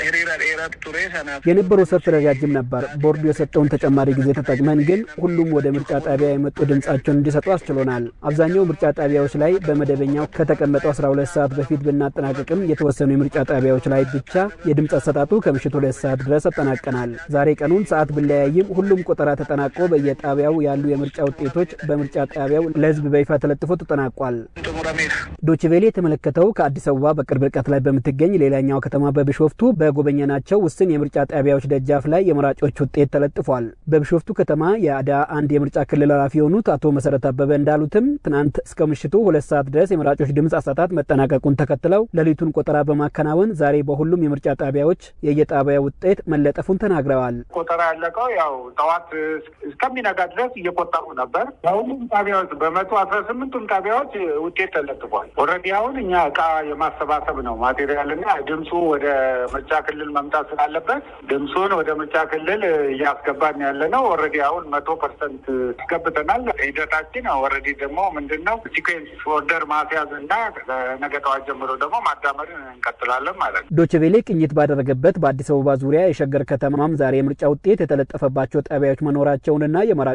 የነበረው ሰልፍ ረጃጅም ነበር። ቦርዱ የሰጠውን ተጨማሪ ጊዜ ተጠቅመን ግን ሁሉም ወደ ምርጫ ጣቢያ የመጡ ድምጻቸውን እንዲሰጡ አስችሎናል። አብዛኛው ምርጫ ጣቢያዎች ላይ በመደበኛው ከተቀመጠው አስራ ሁለት ሰዓት በፊት ብናጠናቀቅም የተወሰኑ የምርጫ ጣቢያዎች ላይ ብቻ የድምጽ አሰጣጡ ከምሽቱ ሁለት ሰዓት ድረስ አጠናቀናል። ዛሬ ቀኑን ሰዓት ቢለያይም ሁሉም ቆጠራ ተጠናቆ በየጣቢያው ያሉ የምርጫ ውጤቶች በምርጫ ጣቢያው ለህዝብ በይፋ ተለጥፎ ተጠናቋል። ዶቼ ቬለ የተመለከተው ከአዲስ አበባ በቅርብ ርቀት ላይ በምትገኝ ሌላኛው ከተማ በቢሾፍቱ በጎበኘናቸው ውስን የምርጫ ጣቢያዎች ደጃፍ ላይ የመራጮች ውጤት ተለጥፏል። በቢሾፍቱ ከተማ የአዳ አንድ የምርጫ ክልል ኃላፊ የሆኑት አቶ መሰረት አበበ እንዳሉትም ትናንት እስከ ምሽቱ ሁለት ሰዓት ድረስ የመራጮች ድምጽ አሰጣጥ መጠናቀቁን ተከትለው ሌሊቱን ቆጠራ በማከናወን ዛሬ በሁሉም የምርጫ ጣቢያዎች የየጣቢያ ውጤት መለጠፉን ተናግረዋል። ቆጠራ ያለቀው ያው ጠዋት እስከሚነጋ ድረስ እየቆጠሩ ነበር። በሁሉም ጣቢያዎች በመቶ አስራ ስምንቱም ጣቢያዎች ውጤት ተለጥፏል። ኦልሬዲ አሁን እኛ እቃ የማሰባሰብ ነው ማቴሪያልና ድምፁ ወደ ምርጫ ክልል መምጣት ስላለበት ድምፁን ወደ ምርጫ ክልል እያስገባን ያለ ነው። ኦልሬዲ አሁን መቶ ፐርሰንት አስገብተናል። ሂደታችን ኦልሬዲ ደግሞ ምንድነው ሲኩዌንስ ኦርደር ማስያዝ እና ነገ ጠዋት ጀምሮ ደግሞ ማዳመርን እንቀጥላለን ማለት ነው። ዶቼ ቬለ ቅኝት ባደረገበት በአዲስ አበባ ዙሪያ የሸገር ከተማም ዛሬ የምርጫ ውጤት የተለጠፈባቸው ጣቢያዎች መኖራቸውንና የመራጮች ድምጽ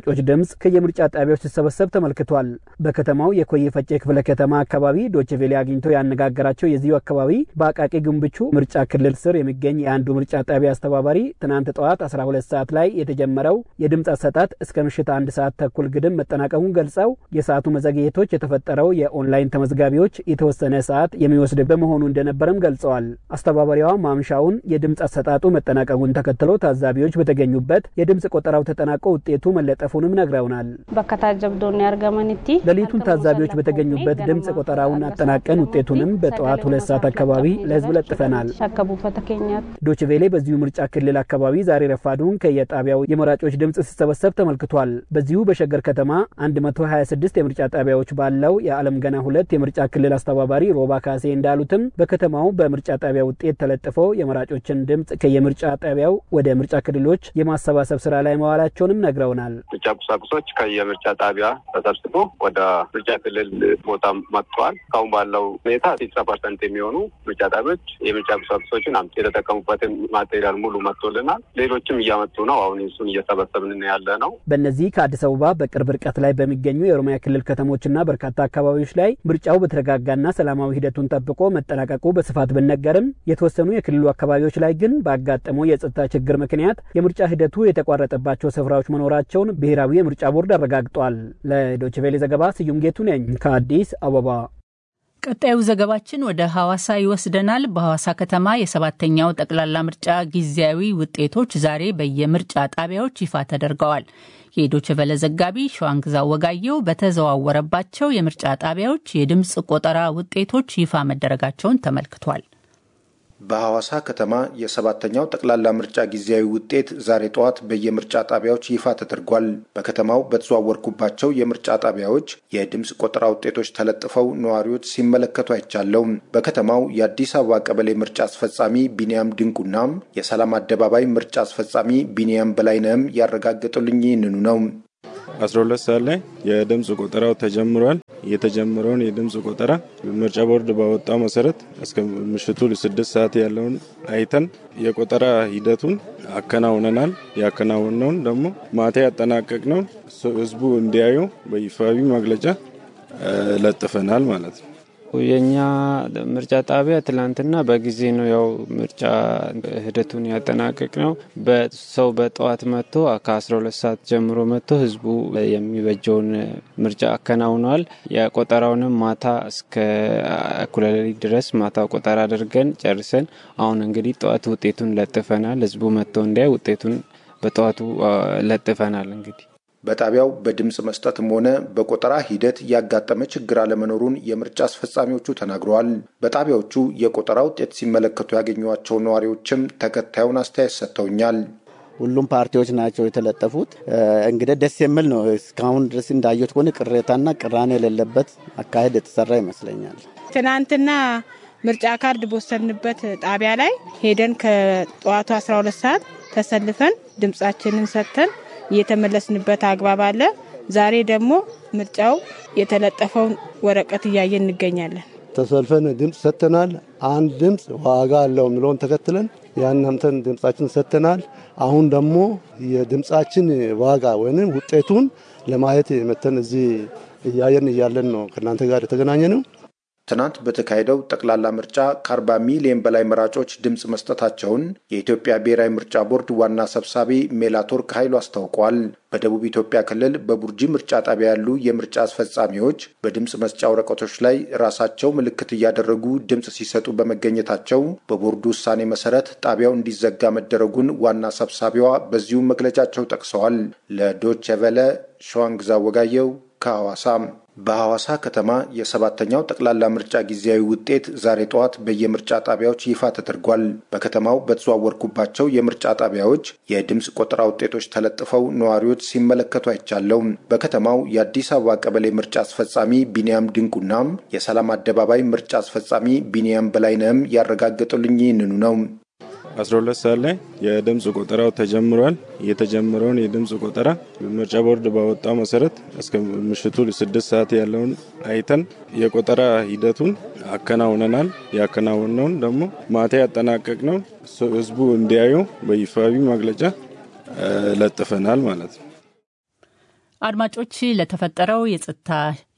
ድምጽ ከየምርጫ ጣቢያዎች ሲሰበሰብ ተመልክቷል። በከተማው የኮዬ ፈጬ ክፍለ ከተማ አካባቢ ዶችቬሌ አግኝቶ ያነጋገራቸው የዚሁ አካባቢ በአቃቂ ግንብቹ ምርጫ ክልል ስር የሚገኝ የአንዱ ምርጫ ጣቢያ አስተባባሪ ትናንት ጠዋት አስራ ሁለት ሰዓት ላይ የተጀመረው የድምጽ አሰጣጥ እስከ ምሽት አንድ ሰዓት ተኩል ግድም መጠናቀሙን ገልጸው የሰዓቱ መዘግየቶች የተፈጠረው የኦንላይን ተመዝጋቢዎች የተወሰነ ሰዓት የሚወስድ በመሆኑ እንደነበረም ገልጸዋል። አስተባባሪዋ ማምሻውን የድምጽ አሰጣጡ መጠናቀቁን ተከትሎ ታዛቢዎች በተገኙበት የድምጽ ቆጠራው ተጠናቆ ውጤቱ መለጠፉንም ነግረውናል። በከታጀብዶን ያርገመንቲ ለሊቱን ታዛቢዎች በተገኙበት ድምጽ ቆጠራውን አጠናቀን ውጤቱንም በጠዋት ሁለት ሰዓት አካባቢ ለህዝብ ለጥፈናል። ሸከቡ ፈተከኛት ዶችቬሌ በዚሁ ምርጫ ክልል አካባቢ ዛሬ ረፋዱን ከየጣቢያው የመራጮች ድምጽ ሲሰበሰብ ተመልክቷል። በዚሁ በሸገር ከተማ አንድ መቶ ሀያ ስድስት የምርጫ ጣቢያዎች ባለው የዓለም ገና ሁለት የምርጫ ክልል አስተባባሪ ሮባ ካሴ እንዳሉትም በከተማው በምርጫ ጣቢያ ውጤት ተለጥፈው የመራጮችን ድምጽ ከየምርጫ ጣቢያው ወደ ምርጫ ክልሎች የማሰባሰብ ስራ ላይ መዋላቸውንም ነግረውናል። ምርጫ ቁሳቁሶች ከየምርጫ ጣቢያ ተሰብስቦ ወደ ምርጫ ክልል ቦታ መጥቷል። ካሁን ባለው ሁኔታ ስልሳ ፐርሰንት የሚሆኑ ምርጫ ጣቢያዎች የምርጫ ቁሳቁሶችን አምጥ የተጠቀሙበትን ማቴሪያል ሙሉ መጥቶልናል። ሌሎችም እያመጡ ነው። አሁን እሱን እየሰበሰብን ያለ ነው። በእነዚህ ከአዲስ አበባ በቅርብ ርቀት ላይ በሚገኙ የኦሮሚያ ክልል ከተሞችና በርካታ አካባቢዎች ላይ ምርጫው በተረጋጋና ሰላማዊ ሂደቱን ጠብቆ መጠናቀቁ በስፋት ቢነገርም የተወሰኑ የክልሉ አካባቢዎች ላይ ግን ባጋጠመው የጸጥታ ችግር ምክንያት የምርጫ ሂደቱ የተቋረጠባቸው ስፍራዎች መኖራቸውን ብሔራዊ የምርጫ ቦርድ አረጋግጧል። ለዶችቬሌ ዘገባ ስዩም ጌቱ ነኝ ከአዲስ አበባ። ቀጣዩ ዘገባችን ወደ ሐዋሳ ይወስደናል። በሐዋሳ ከተማ የሰባተኛው ጠቅላላ ምርጫ ጊዜያዊ ውጤቶች ዛሬ በየምርጫ ጣቢያዎች ይፋ ተደርገዋል። የዶችቬለ ዘጋቢ ሸዋንግዛ ወጋየው በተዘዋወረባቸው የምርጫ ጣቢያዎች የድምጽ ቆጠራ ውጤቶች ይፋ መደረጋቸውን ተመልክቷል። በሐዋሳ ከተማ የሰባተኛው ጠቅላላ ምርጫ ጊዜያዊ ውጤት ዛሬ ጠዋት በየምርጫ ጣቢያዎች ይፋ ተደርጓል። በከተማው በተዘዋወርኩባቸው የምርጫ ጣቢያዎች የድምጽ ቆጠራ ውጤቶች ተለጥፈው ነዋሪዎች ሲመለከቱ አይቻለው። በከተማው የአዲስ አበባ ቀበሌ ምርጫ አስፈጻሚ ቢኒያም ድንቁናም የሰላም አደባባይ ምርጫ አስፈጻሚ ቢኒያም በላይነህም ያረጋግጡልኝ ይህንኑ ነው። አስራ ሁለት ሰዓት ላይ የድምጽ ቆጠራው ተጀምሯል። የተጀመረውን የድምጽ ቆጠራ ምርጫ ቦርድ ባወጣው መሰረት እስከ ምሽቱ ስድስት ሰዓት ያለውን አይተን የቆጠራ ሂደቱን አከናውነናል። ያከናወነውን ደግሞ ማታ ያጠናቀቅነው ህዝቡ እንዲያዩ በይፋዊ መግለጫ ለጥፈናል ማለት ነው። የኛ ምርጫ ጣቢያ ትላንትና በጊዜ ነው ያው ምርጫ ሂደቱን ያጠናቀቅ ነው። በሰው በጠዋት መጥቶ ከአስራ ሁለት ሰዓት ጀምሮ መጥቶ ህዝቡ የሚበጀውን ምርጫ አከናውኗል። የቆጠራውንም ማታ እስከ እኩለ ሌሊት ድረስ ማታ ቆጠራ አድርገን ጨርሰን አሁን እንግዲህ ጠዋት ውጤቱን ለጥፈናል። ህዝቡ መጥቶ እንዲያይ ውጤቱን በጠዋቱ ለጥፈናል። እንግዲህ በጣቢያው በድምጽ መስጠትም ሆነ በቆጠራ ሂደት ያጋጠመ ችግር አለመኖሩን የምርጫ አስፈጻሚዎቹ ተናግረዋል። በጣቢያዎቹ የቆጠራ ውጤት ሲመለከቱ ያገኟቸው ነዋሪዎችም ተከታዩን አስተያየት ሰጥተውኛል። ሁሉም ፓርቲዎች ናቸው የተለጠፉት። እንግዲህ ደስ የሚል ነው። እስካሁን ድረስ እንዳየሁት ከሆነ ቅሬታና ቅራኔ የሌለበት አካሄድ የተሰራ ይመስለኛል። ትናንትና ምርጫ ካርድ በወሰድንበት ጣቢያ ላይ ሄደን ከጠዋቱ አስራ ሁለት ሰዓት ተሰልፈን ድምጻችንን ሰጥተን የተመለስንበት አግባብ አለ። ዛሬ ደግሞ ምርጫው የተለጠፈውን ወረቀት እያየን እንገኛለን። ተሰልፈን ድምጽ ሰጥተናል። አንድ ድምጽ ዋጋ አለው ምሎን ተከትለን ያን አምተን ድምጻችን ሰጥተናል። አሁን ደግሞ የድምጻችን ዋጋ ወይንም ውጤቱን ለማየት መተን እዚህ እያየን እያለን ነው ከናንተ ጋር የተገናኘነው። ትናንት በተካሄደው ጠቅላላ ምርጫ ከአርባ ሚሊዮን በላይ መራጮች ድምጽ መስጠታቸውን የኢትዮጵያ ብሔራዊ ምርጫ ቦርድ ዋና ሰብሳቢ ሜላቶርክ ኃይሉ አስታውቀዋል። በደቡብ ኢትዮጵያ ክልል በቡርጂ ምርጫ ጣቢያ ያሉ የምርጫ አስፈጻሚዎች በድምጽ መስጫ ወረቀቶች ላይ ራሳቸው ምልክት እያደረጉ ድምጽ ሲሰጡ በመገኘታቸው በቦርዱ ውሳኔ መሰረት ጣቢያው እንዲዘጋ መደረጉን ዋና ሰብሳቢዋ በዚሁ መግለጫቸው ጠቅሰዋል። ለዶቼ ቬለ ሸዋንግዛ ወጋየው ከሐዋሳ። በሐዋሳ ከተማ የሰባተኛው ጠቅላላ ምርጫ ጊዜያዊ ውጤት ዛሬ ጠዋት በየምርጫ ጣቢያዎች ይፋ ተደርጓል። በከተማው በተዘዋወርኩባቸው የምርጫ ጣቢያዎች የድምጽ ቆጠራ ውጤቶች ተለጥፈው ነዋሪዎች ሲመለከቱ አይቻለው። በከተማው የአዲስ አበባ ቀበሌ ምርጫ አስፈጻሚ ቢኒያም ድንቁናም የሰላም አደባባይ ምርጫ አስፈጻሚ ቢኒያም በላይነህም ያረጋግጡልኝ ይህንኑ ነው። አስራ ሁለት ሰዓት ላይ የድምጽ ቆጠራው ተጀምሯል። የተጀመረውን የድምጽ ቆጠራ ምርጫ ቦርድ ባወጣው መሰረት እስከ ምሽቱ ስድስት ሰዓት ያለውን አይተን የቆጠራ ሂደቱን አከናውነናል። ያከናወነውን ደግሞ ማታ ያጠናቀቅነው ህዝቡ እንዲያዩ በይፋዊ መግለጫ ለጥፈናል ማለት ነው። አድማጮች ለተፈጠረው የጸጥታ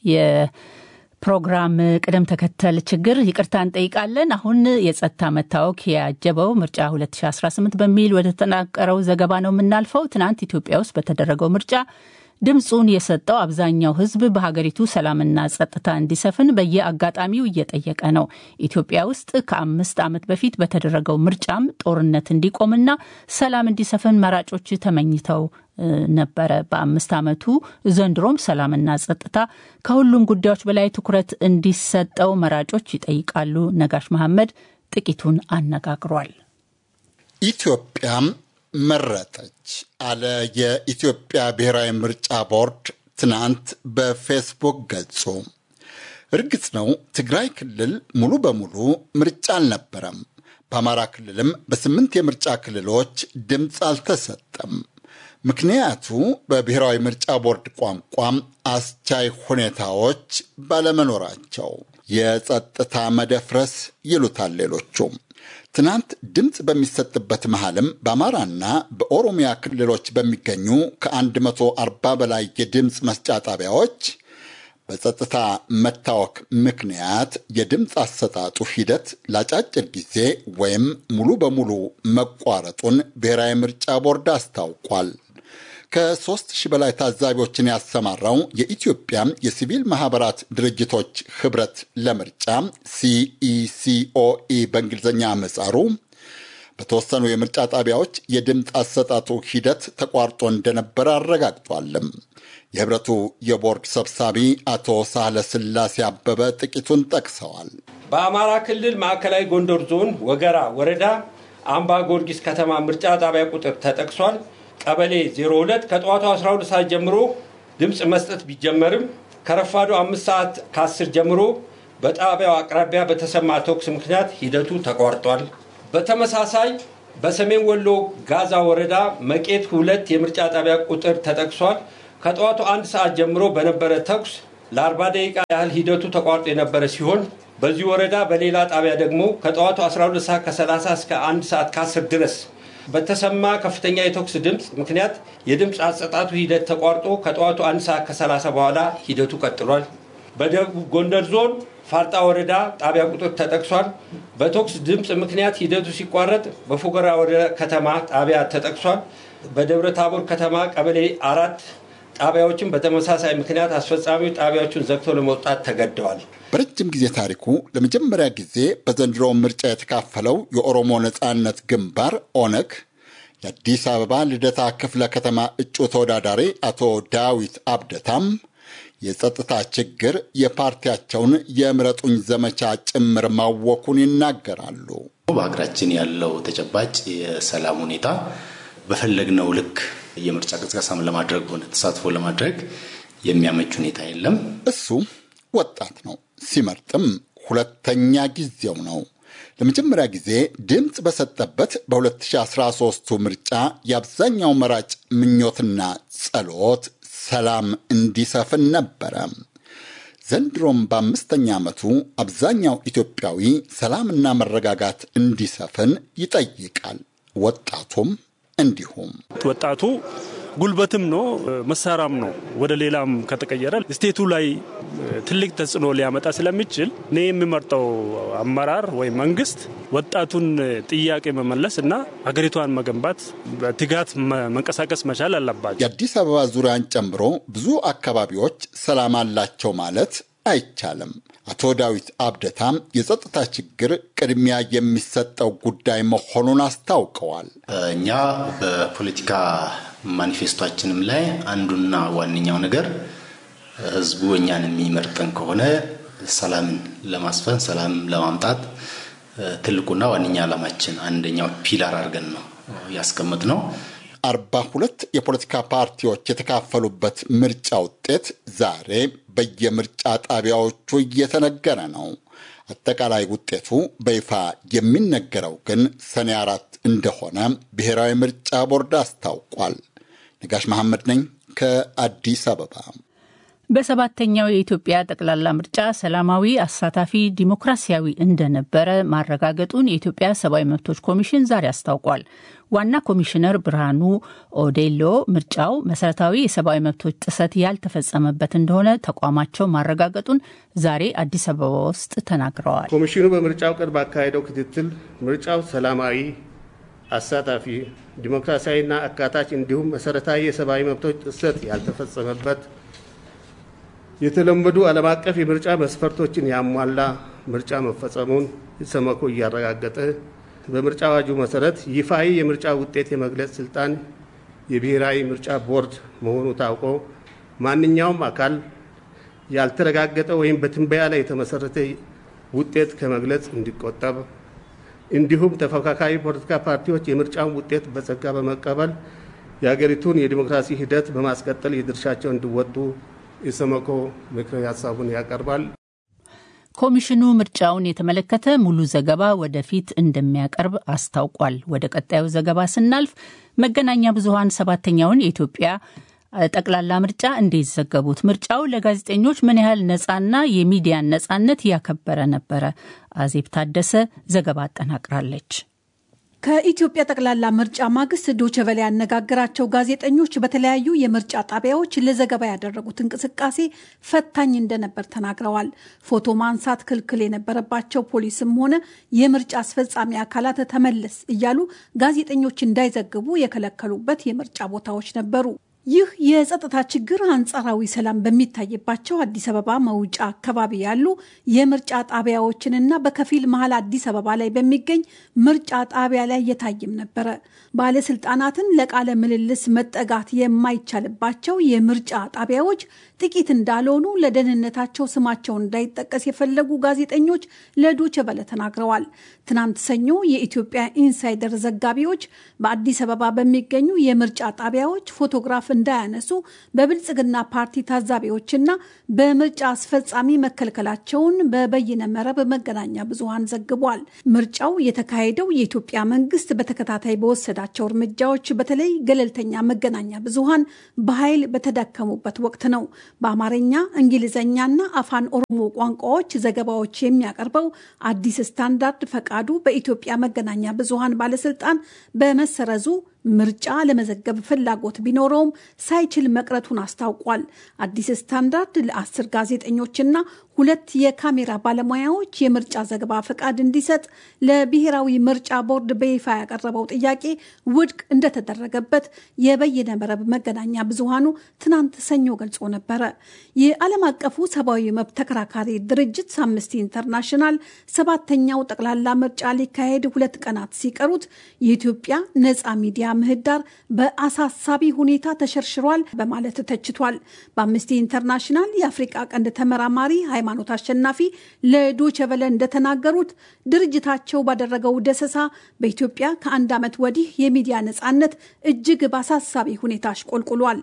የፕሮግራም ቅደም ተከተል ችግር ይቅርታ እንጠይቃለን። አሁን የጸጥታ መታወክ ያጀበው ምርጫ ሁለት ሺህ አስራ ስምንት በሚል ወደ ተጠናቀረው ዘገባ ነው የምናልፈው። ትናንት ኢትዮጵያ ውስጥ በተደረገው ምርጫ ድምጹን የሰጠው አብዛኛው ህዝብ በሀገሪቱ ሰላምና ጸጥታ እንዲሰፍን በየአጋጣሚው እየጠየቀ ነው። ኢትዮጵያ ውስጥ ከአምስት ዓመት በፊት በተደረገው ምርጫም ጦርነት እንዲቆምና ሰላም እንዲሰፍን መራጮች ተመኝተው ነበረ። በአምስት ዓመቱ ዘንድሮም ሰላምና ጸጥታ ከሁሉም ጉዳዮች በላይ ትኩረት እንዲሰጠው መራጮች ይጠይቃሉ። ነጋሽ መሐመድ ጥቂቱን አነጋግሯል። ኢትዮጵያም መረጠች አለ የኢትዮጵያ ብሔራዊ ምርጫ ቦርድ ትናንት በፌስቡክ ገጹ። እርግጥ ነው ትግራይ ክልል ሙሉ በሙሉ ምርጫ አልነበረም። በአማራ ክልልም በስምንት የምርጫ ክልሎች ድምፅ አልተሰጠም። ምክንያቱ በብሔራዊ ምርጫ ቦርድ ቋንቋም አስቻይ ሁኔታዎች ባለመኖራቸው የጸጥታ መደፍረስ ይሉታል ሌሎቹም። ትናንት ድምፅ በሚሰጥበት መሃልም በአማራና በኦሮሚያ ክልሎች በሚገኙ ከአንድ መቶ አርባ በላይ የድምፅ መስጫ ጣቢያዎች በጸጥታ መታወክ ምክንያት የድምፅ አሰጣጡ ሂደት ለአጫጭር ጊዜ ወይም ሙሉ በሙሉ መቋረጡን ብሔራዊ ምርጫ ቦርድ አስታውቋል። ከሦስት ሺህ በላይ ታዛቢዎችን ያሰማራው የኢትዮጵያ የሲቪል ማህበራት ድርጅቶች ህብረት ለምርጫ ሲኢሲኦኢ በእንግሊዝኛ ምህጻሩ በተወሰኑ የምርጫ ጣቢያዎች የድምፅ አሰጣጡ ሂደት ተቋርጦ እንደነበረ አረጋግጧልም። የህብረቱ የቦርድ ሰብሳቢ አቶ ሳህለ ስላሴ አበበ ጥቂቱን ጠቅሰዋል። በአማራ ክልል ማዕከላዊ ጎንደር ዞን ወገራ ወረዳ አምባ ጊዮርጊስ ከተማ ምርጫ ጣቢያ ቁጥር ተጠቅሷል። ቀበሌ ዜሮ ሁለት ከጠዋቱ አስራ ሁለት ሰዓት ጀምሮ ድምፅ መስጠት ቢጀመርም ከረፋዱ አምስት ሰዓት ከአስር ጀምሮ በጣቢያው አቅራቢያ በተሰማ ተኩስ ምክንያት ሂደቱ ተቋርጧል። በተመሳሳይ በሰሜን ወሎ ጋዛ ወረዳ መቄት ሁለት የምርጫ ጣቢያ ቁጥር ተጠቅሷል። ከጠዋቱ አንድ ሰዓት ጀምሮ በነበረ ተኩስ ለአርባ ደቂቃ ያህል ሂደቱ ተቋርጦ የነበረ ሲሆን በዚህ ወረዳ በሌላ ጣቢያ ደግሞ ከጠዋቱ አስራ ሁለት ሰዓት ከሰላሳ እስከ አንድ ሰዓት ከአስር ድረስ በተሰማ ከፍተኛ የተኩስ ድምፅ ምክንያት የድምፅ አሰጣጡ ሂደት ተቋርጦ ከጠዋቱ አንድ ሰዓት ከሰላሳ በኋላ ሂደቱ ቀጥሏል። በደቡብ ጎንደር ዞን ፋርጣ ወረዳ ጣቢያ ቁጥር ተጠቅሷል። በተኩስ ድምፅ ምክንያት ሂደቱ ሲቋረጥ በፎገራ ወረዳ ከተማ ጣቢያ ተጠቅሷል። በደብረ ታቦር ከተማ ቀበሌ አራት ጣቢያዎችን በተመሳሳይ ምክንያት አስፈጻሚው ጣቢያዎቹን ዘግተው ለመውጣት ተገደዋል። በረጅም ጊዜ ታሪኩ ለመጀመሪያ ጊዜ በዘንድሮ ምርጫ የተካፈለው የኦሮሞ ነጻነት ግንባር ኦነግ የአዲስ አበባ ልደታ ክፍለ ከተማ እጩ ተወዳዳሪ አቶ ዳዊት አብደታም የጸጥታ ችግር የፓርቲያቸውን የምረጡኝ ዘመቻ ጭምር ማወኩን ይናገራሉ። በሀገራችን ያለው ተጨባጭ የሰላም ሁኔታ በፈለግነው ልክ የምርጫ ቅስቀሳም ለማድረግ ሆነ ተሳትፎ ለማድረግ የሚያመች ሁኔታ የለም። እሱ ወጣት ነው። ሲመርጥም ሁለተኛ ጊዜው ነው። ለመጀመሪያ ጊዜ ድምፅ በሰጠበት በ2013ቱ ምርጫ የአብዛኛው መራጭ ምኞትና ጸሎት ሰላም እንዲሰፍን ነበረ። ዘንድሮም በአምስተኛ ዓመቱ አብዛኛው ኢትዮጵያዊ ሰላምና መረጋጋት እንዲሰፍን ይጠይቃል። ወጣቱም እንዲሁም ወጣቱ ጉልበትም ነው መሳራም ነው። ወደ ሌላም ከተቀየረ ስቴቱ ላይ ትልቅ ተጽዕኖ ሊያመጣ ስለሚችል እኔ የሚመርጠው አመራር ወይ መንግስት ወጣቱን ጥያቄ መመለስ እና ሀገሪቷን መገንባት በትጋት መንቀሳቀስ መቻል አለባቸው። የአዲስ አበባ ዙሪያን ጨምሮ ብዙ አካባቢዎች ሰላም አላቸው ማለት አይቻልም። አቶ ዳዊት አብደታም የጸጥታ ችግር ቅድሚያ የሚሰጠው ጉዳይ መሆኑን አስታውቀዋል። እኛ በፖለቲካ ማኒፌስቶአችንም ላይ አንዱና ዋነኛው ነገር ህዝቡ እኛን የሚመርጠን ከሆነ ሰላምን ለማስፈን ሰላም ለማምጣት ትልቁና ዋነኛ ዓላማችን አንደኛው ፒላር አድርገን ነው ያስቀመጥነው። አርባ ሁለት የፖለቲካ ፓርቲዎች የተካፈሉበት ምርጫ ውጤት ዛሬ በየምርጫ ጣቢያዎቹ እየተነገረ ነው። አጠቃላይ ውጤቱ በይፋ የሚነገረው ግን ሰኔ አራት እንደሆነ ብሔራዊ ምርጫ ቦርድ አስታውቋል። ነጋሽ መሐመድ ነኝ ከአዲስ አበባ። በሰባተኛው የኢትዮጵያ ጠቅላላ ምርጫ ሰላማዊ፣ አሳታፊ፣ ዲሞክራሲያዊ እንደነበረ ማረጋገጡን የኢትዮጵያ ሰብአዊ መብቶች ኮሚሽን ዛሬ አስታውቋል። ዋና ኮሚሽነር ብርሃኑ ኦዴሎ ምርጫው መሰረታዊ የሰብአዊ መብቶች ጥሰት ያልተፈጸመበት እንደሆነ ተቋማቸው ማረጋገጡን ዛሬ አዲስ አበባ ውስጥ ተናግረዋል። ኮሚሽኑ በምርጫው ቀን ባካሄደው ክትትል ምርጫው ሰላማዊ፣ አሳታፊ፣ ዲሞክራሲያዊና አካታች እንዲሁም መሰረታዊ የሰብአዊ መብቶች ጥሰት ያልተፈጸመበት የተለመዱ ዓለም አቀፍ የምርጫ መስፈርቶችን ያሟላ ምርጫ መፈጸሙን ኢሰመኮ እያረጋገጠ በምርጫ አዋጁ መሰረት ይፋዊ የምርጫ ውጤት የመግለጽ ስልጣን የብሔራዊ ምርጫ ቦርድ መሆኑ ታውቆ ማንኛውም አካል ያልተረጋገጠ ወይም በትንበያ ላይ የተመሰረተ ውጤት ከመግለጽ እንዲቆጠብ፣ እንዲሁም ተፎካካሪ ፖለቲካ ፓርቲዎች የምርጫውን ውጤት በጸጋ በመቀበል የሀገሪቱን የዲሞክራሲ ሂደት በማስቀጠል የድርሻቸውን እንዲወጡ ኢሰመኮ ምክረ ሀሳቡን ያቀርባል። ኮሚሽኑ ምርጫውን የተመለከተ ሙሉ ዘገባ ወደፊት እንደሚያቀርብ አስታውቋል። ወደ ቀጣዩ ዘገባ ስናልፍ መገናኛ ብዙሃን ሰባተኛውን የኢትዮጵያ ጠቅላላ ምርጫ እንዴት ዘገቡት? ምርጫው ለጋዜጠኞች ምን ያህል ነጻና የሚዲያን ነጻነት ያከበረ ነበረ? አዜብ ታደሰ ዘገባ አጠናቅራለች። ከኢትዮጵያ ጠቅላላ ምርጫ ማግስት ዶቼ ቬለ ያነጋገራቸው ጋዜጠኞች በተለያዩ የምርጫ ጣቢያዎች ለዘገባ ያደረጉት እንቅስቃሴ ፈታኝ እንደነበር ተናግረዋል። ፎቶ ማንሳት ክልክል የነበረባቸው ፖሊስም ሆነ የምርጫ አስፈጻሚ አካላት ተመለስ እያሉ ጋዜጠኞች እንዳይዘግቡ የከለከሉበት የምርጫ ቦታዎች ነበሩ። ይህ የጸጥታ ችግር አንጻራዊ ሰላም በሚታይባቸው አዲስ አበባ መውጫ አካባቢ ያሉ የምርጫ ጣቢያዎችንና በከፊል መሀል አዲስ አበባ ላይ በሚገኝ ምርጫ ጣቢያ ላይ የታየም ነበረ። ባለስልጣናትን ለቃለ ምልልስ መጠጋት የማይቻልባቸው የምርጫ ጣቢያዎች ጥቂት እንዳልሆኑ ለደህንነታቸው ስማቸው እንዳይጠቀስ የፈለጉ ጋዜጠኞች ለዶቼ ቬለ ተናግረዋል። ትናንት ሰኞ የኢትዮጵያ ኢንሳይደር ዘጋቢዎች በአዲስ አበባ በሚገኙ የምርጫ ጣቢያዎች ፎቶግራፍ እንዳያነሱ በብልጽግና ፓርቲ ታዛቢዎችና በምርጫ አስፈጻሚ መከልከላቸውን በበይነ መረብ መገናኛ ብዙሃን ዘግቧል። ምርጫው የተካሄደው የኢትዮጵያ መንግስት በተከታታይ በወሰዳቸው እርምጃዎች በተለይ ገለልተኛ መገናኛ ብዙሃን በኃይል በተዳከሙበት ወቅት ነው። በአማርኛ፣ እንግሊዝኛና አፋን ኦሮሞ ቋንቋዎች ዘገባዎች የሚያቀርበው አዲስ ስታንዳርድ ፈቃዱ በኢትዮጵያ መገናኛ ብዙሃን ባለስልጣን በመሰረዙ ምርጫ ለመዘገብ ፍላጎት ቢኖረውም ሳይችል መቅረቱን አስታውቋል። አዲስ ስታንዳርድ ለአስር ጋዜጠኞችና ሁለት የካሜራ ባለሙያዎች የምርጫ ዘገባ ፈቃድ እንዲሰጥ ለብሔራዊ ምርጫ ቦርድ በይፋ ያቀረበው ጥያቄ ውድቅ እንደተደረገበት የበይነ መረብ መገናኛ ብዙሃኑ ትናንት ሰኞ ገልጾ ነበረ። የዓለም አቀፉ ሰብአዊ መብት ተከራካሪ ድርጅት አምነስቲ ኢንተርናሽናል ሰባተኛው ጠቅላላ ምርጫ ሊካሄድ ሁለት ቀናት ሲቀሩት የኢትዮጵያ ነጻ ሚዲያ ምህዳር በአሳሳቢ ሁኔታ ተሸርሽሯል በማለት ተችቷል። በአምነስቲ ኢንተርናሽናል የአፍሪካ ቀንድ ተመራማሪ ሃይማኖት አሸናፊ ለዶቼ ቬለ እንደተናገሩት ድርጅታቸው ባደረገው ደሰሳ በኢትዮጵያ ከአንድ ዓመት ወዲህ የሚዲያ ነጻነት እጅግ በአሳሳቢ ሁኔታ አሽቆልቁሏል።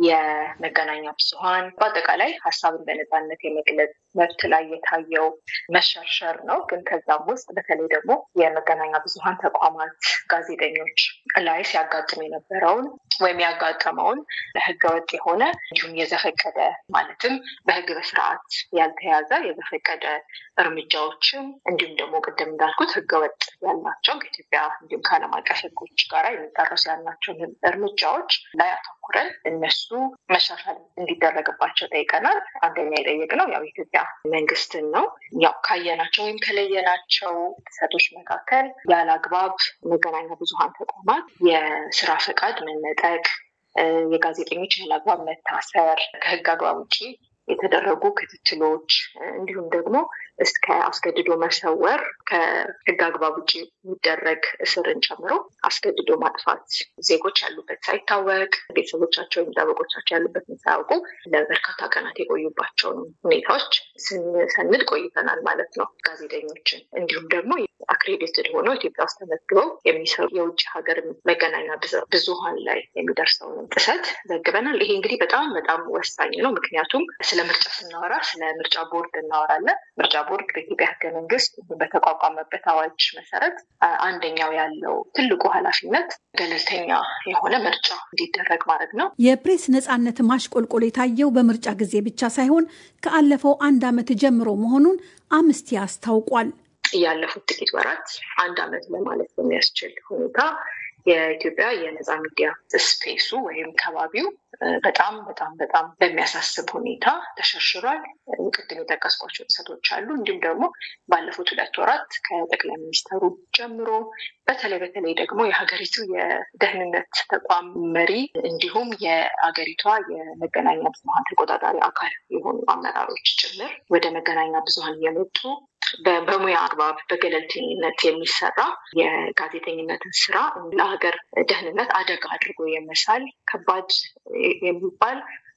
የመገናኛ ብዙሃን በአጠቃላይ ሀሳብን በነጻነት የመግለጽ መብት ላይ የታየው መሸርሸር ነው። ግን ከዛም ውስጥ በተለይ ደግሞ የመገናኛ ብዙሃን ተቋማት ጋዜጠኞች ላይ ሲያጋጥም የነበረውን ወይም ያጋጠመውን ህገወጥ የሆነ እንዲሁም የዘፈቀደ ማለትም በህግ በስርዓት ያልተያዘ የዘፈቀደ እርምጃዎችን እንዲሁም ደግሞ ቅድም እንዳልኩት ህገወጥ ያልናቸው ከኢትዮጵያ እንዲሁም ከዓለም አቀፍ ህጎች ጋር የሚጣረሱ ያልናቸውን እርምጃዎች ላይ አተኩረን እነሱ መሻሻል እንዲደረግባቸው ጠይቀናል። አንደኛ የጠየቅነው ያው የኢትዮጵያ መንግስትን ነው። ያው ካየናቸው ወይም ከለየናቸው ጥሰቶች መካከል ያለ አግባብ መገናኛ ብዙሃን ተቋማት የስራ ፈቃድ መነጠቅ፣ የጋዜጠኞች ያለ አግባብ መታሰር፣ ከህግ አግባብ ውጪ የተደረጉ ክትትሎች እንዲሁም ደግሞ እስከ አስገድዶ መሰወር ከህግ አግባብ ውጪ የሚደረግ እስርን ጨምሮ አስገድዶ ማጥፋት ዜጎች ያሉበት ሳይታወቅ ቤተሰቦቻቸው ወይም ጠበቆቻቸው ያሉበትን ሳያውቁ ለበርካታ ቀናት የቆዩባቸውን ሁኔታዎች ስንሰንድ ቆይተናል ማለት ነው። ጋዜጠኞችን እንዲሁም ደግሞ አክሬዲትድ ሆነው ኢትዮጵያ ውስጥ ተመዝግበው የሚሰሩ የውጭ ሀገር መገናኛ ብዙሃን ላይ የሚደርሰውን ጥሰት ዘግበናል። ይሄ እንግዲህ በጣም በጣም ወሳኝ ነው። ምክንያቱም ስለ ምርጫ ስናወራ ስለ ምርጫ ቦርድ እናወራለን። ምርጫ ቦርድ በኢትዮጵያ ሕገ መንግስት በተቋቋመበት አዋጅ መሰረት አንደኛው ያለው ትልቁ ኃላፊነት ገለልተኛ የሆነ ምርጫ እንዲደረግ ማድረግ ነው። የፕሬስ ነጻነት ማሽቆልቆል የታየው በምርጫ ጊዜ ብቻ ሳይሆን ከአለፈው አንድ ዓመት ጀምሮ መሆኑን አምነስቲ አስታውቋል። ያለፉት ጥቂት ወራት አንድ ዓመት ለማለት በሚያስችል ሁኔታ የኢትዮጵያ የነጻ ሚዲያ ስፔሱ ወይም ከባቢው በጣም በጣም በጣም በሚያሳስብ ሁኔታ ተሸርሽሯል። ቅድም የጠቀስኳቸው ጥሰቶች አሉ። እንዲሁም ደግሞ ባለፉት ሁለት ወራት ከጠቅላይ ሚኒስትሩ ጀምሮ በተለይ በተለይ ደግሞ የሀገሪቱ የደህንነት ተቋም መሪ እንዲሁም የሀገሪቷ የመገናኛ ብዙኃን ተቆጣጣሪ አካል የሆኑ አመራሮች ጭምር ወደ መገናኛ ብዙኃን የመጡ በሙያ አግባብ በገለልተኝነት የሚሰራ የጋዜጠኝነትን ስራ ለሀገር ደህንነት አደጋ አድርጎ የመሳል ከባድ የሚባል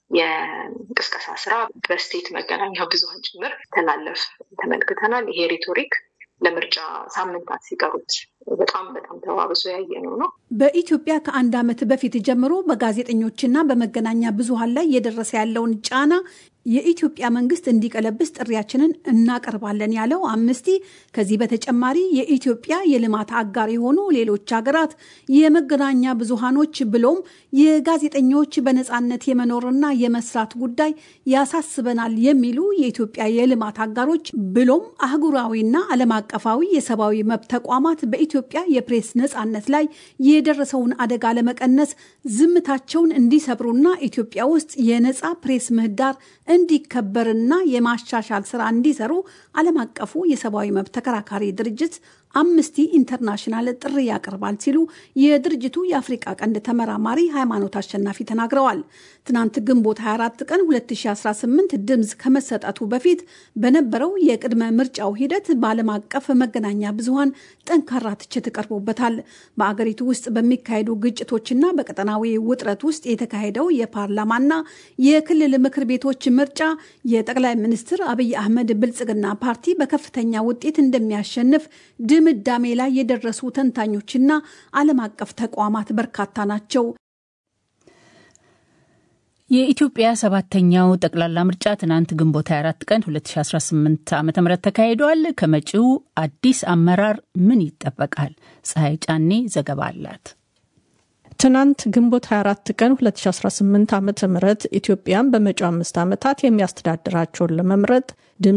የቅስቀሳ ስራ በስቴት መገናኛ ብዙኃን ጭምር ተላለፍ ተመልክተናል። ይሄ ሪቶሪክ ለምርጫ ሳምንታት ሲቀሩት በጣም በጣም ተዋብሶ ያየነው ነው። በኢትዮጵያ ከአንድ ዓመት በፊት ጀምሮ በጋዜጠኞችና በመገናኛ ብዙኃን ላይ እየደረሰ ያለውን ጫና የኢትዮጵያ መንግስት እንዲቀለብስ ጥሪያችንን እናቀርባለን ያለው አምነስቲ ከዚህ በተጨማሪ የኢትዮጵያ የልማት አጋር የሆኑ ሌሎች ሀገራት የመገናኛ ብዙኃኖች ብሎም የጋዜጠኞች በነጻነት የመኖርና የመስራት ጉዳይ ያሳስበናል የሚሉ የኢትዮጵያ የልማት አጋሮች ብሎም አህጉራዊና ዓለም አቀፋዊ የሰብአዊ መብት ተቋማት በኢትዮጵያ የፕሬስ ነጻነት ላይ የደረሰውን አደጋ ለመቀነስ ዝምታቸውን እንዲሰብሩና ኢትዮጵያ ውስጥ የነጻ ፕሬስ ምህዳር እንዲከበርና የማሻሻል ስራ እንዲሰሩ ዓለም አቀፉ የሰብአዊ መብት ተከራካሪ ድርጅት አምነስቲ ኢንተርናሽናል ጥሪ ያቀርባል ሲሉ የድርጅቱ የአፍሪካ ቀንድ ተመራማሪ ሃይማኖት አሸናፊ ተናግረዋል። ትናንት ግንቦት ሃያ አራት ቀን ሁለት ሺህ አስራ ስምንት ድምጽ ከመሰጠቱ በፊት በነበረው የቅድመ ምርጫው ሂደት በዓለም አቀፍ መገናኛ ብዙኃን ጠንካራ ትችት ቀርቦበታል። በአገሪቱ ውስጥ በሚካሄዱ ግጭቶችና በቀጠናዊ ውጥረት ውስጥ የተካሄደው የፓርላማና የክልል ምክር ቤቶች ምርጫ የጠቅላይ ሚኒስትር አብይ አህመድ ብልጽግና ፓርቲ በከፍተኛ ውጤት እንደሚያሸንፍ ድምዳሜ ላይ የደረሱ ተንታኞችና ዓለም አቀፍ ተቋማት በርካታ ናቸው። የኢትዮጵያ ሰባተኛው ጠቅላላ ምርጫ ትናንት ግንቦት ሃያ አራት ቀን ሁለት ሺህ አስራ ስምንት ዓ.ም ተካሂዷል። ከመጪው አዲስ አመራር ምን ይጠበቃል? ፀሐይ ጫኔ ዘገባ አላት። ትናንት ግንቦት ሃያ አራት ቀን ሁለት ሺህ አስራ ስምንት ዓ.ም ኢትዮጵያን በመጪው አምስት ዓመታት የሚያስተዳድራቸውን ለመምረጥ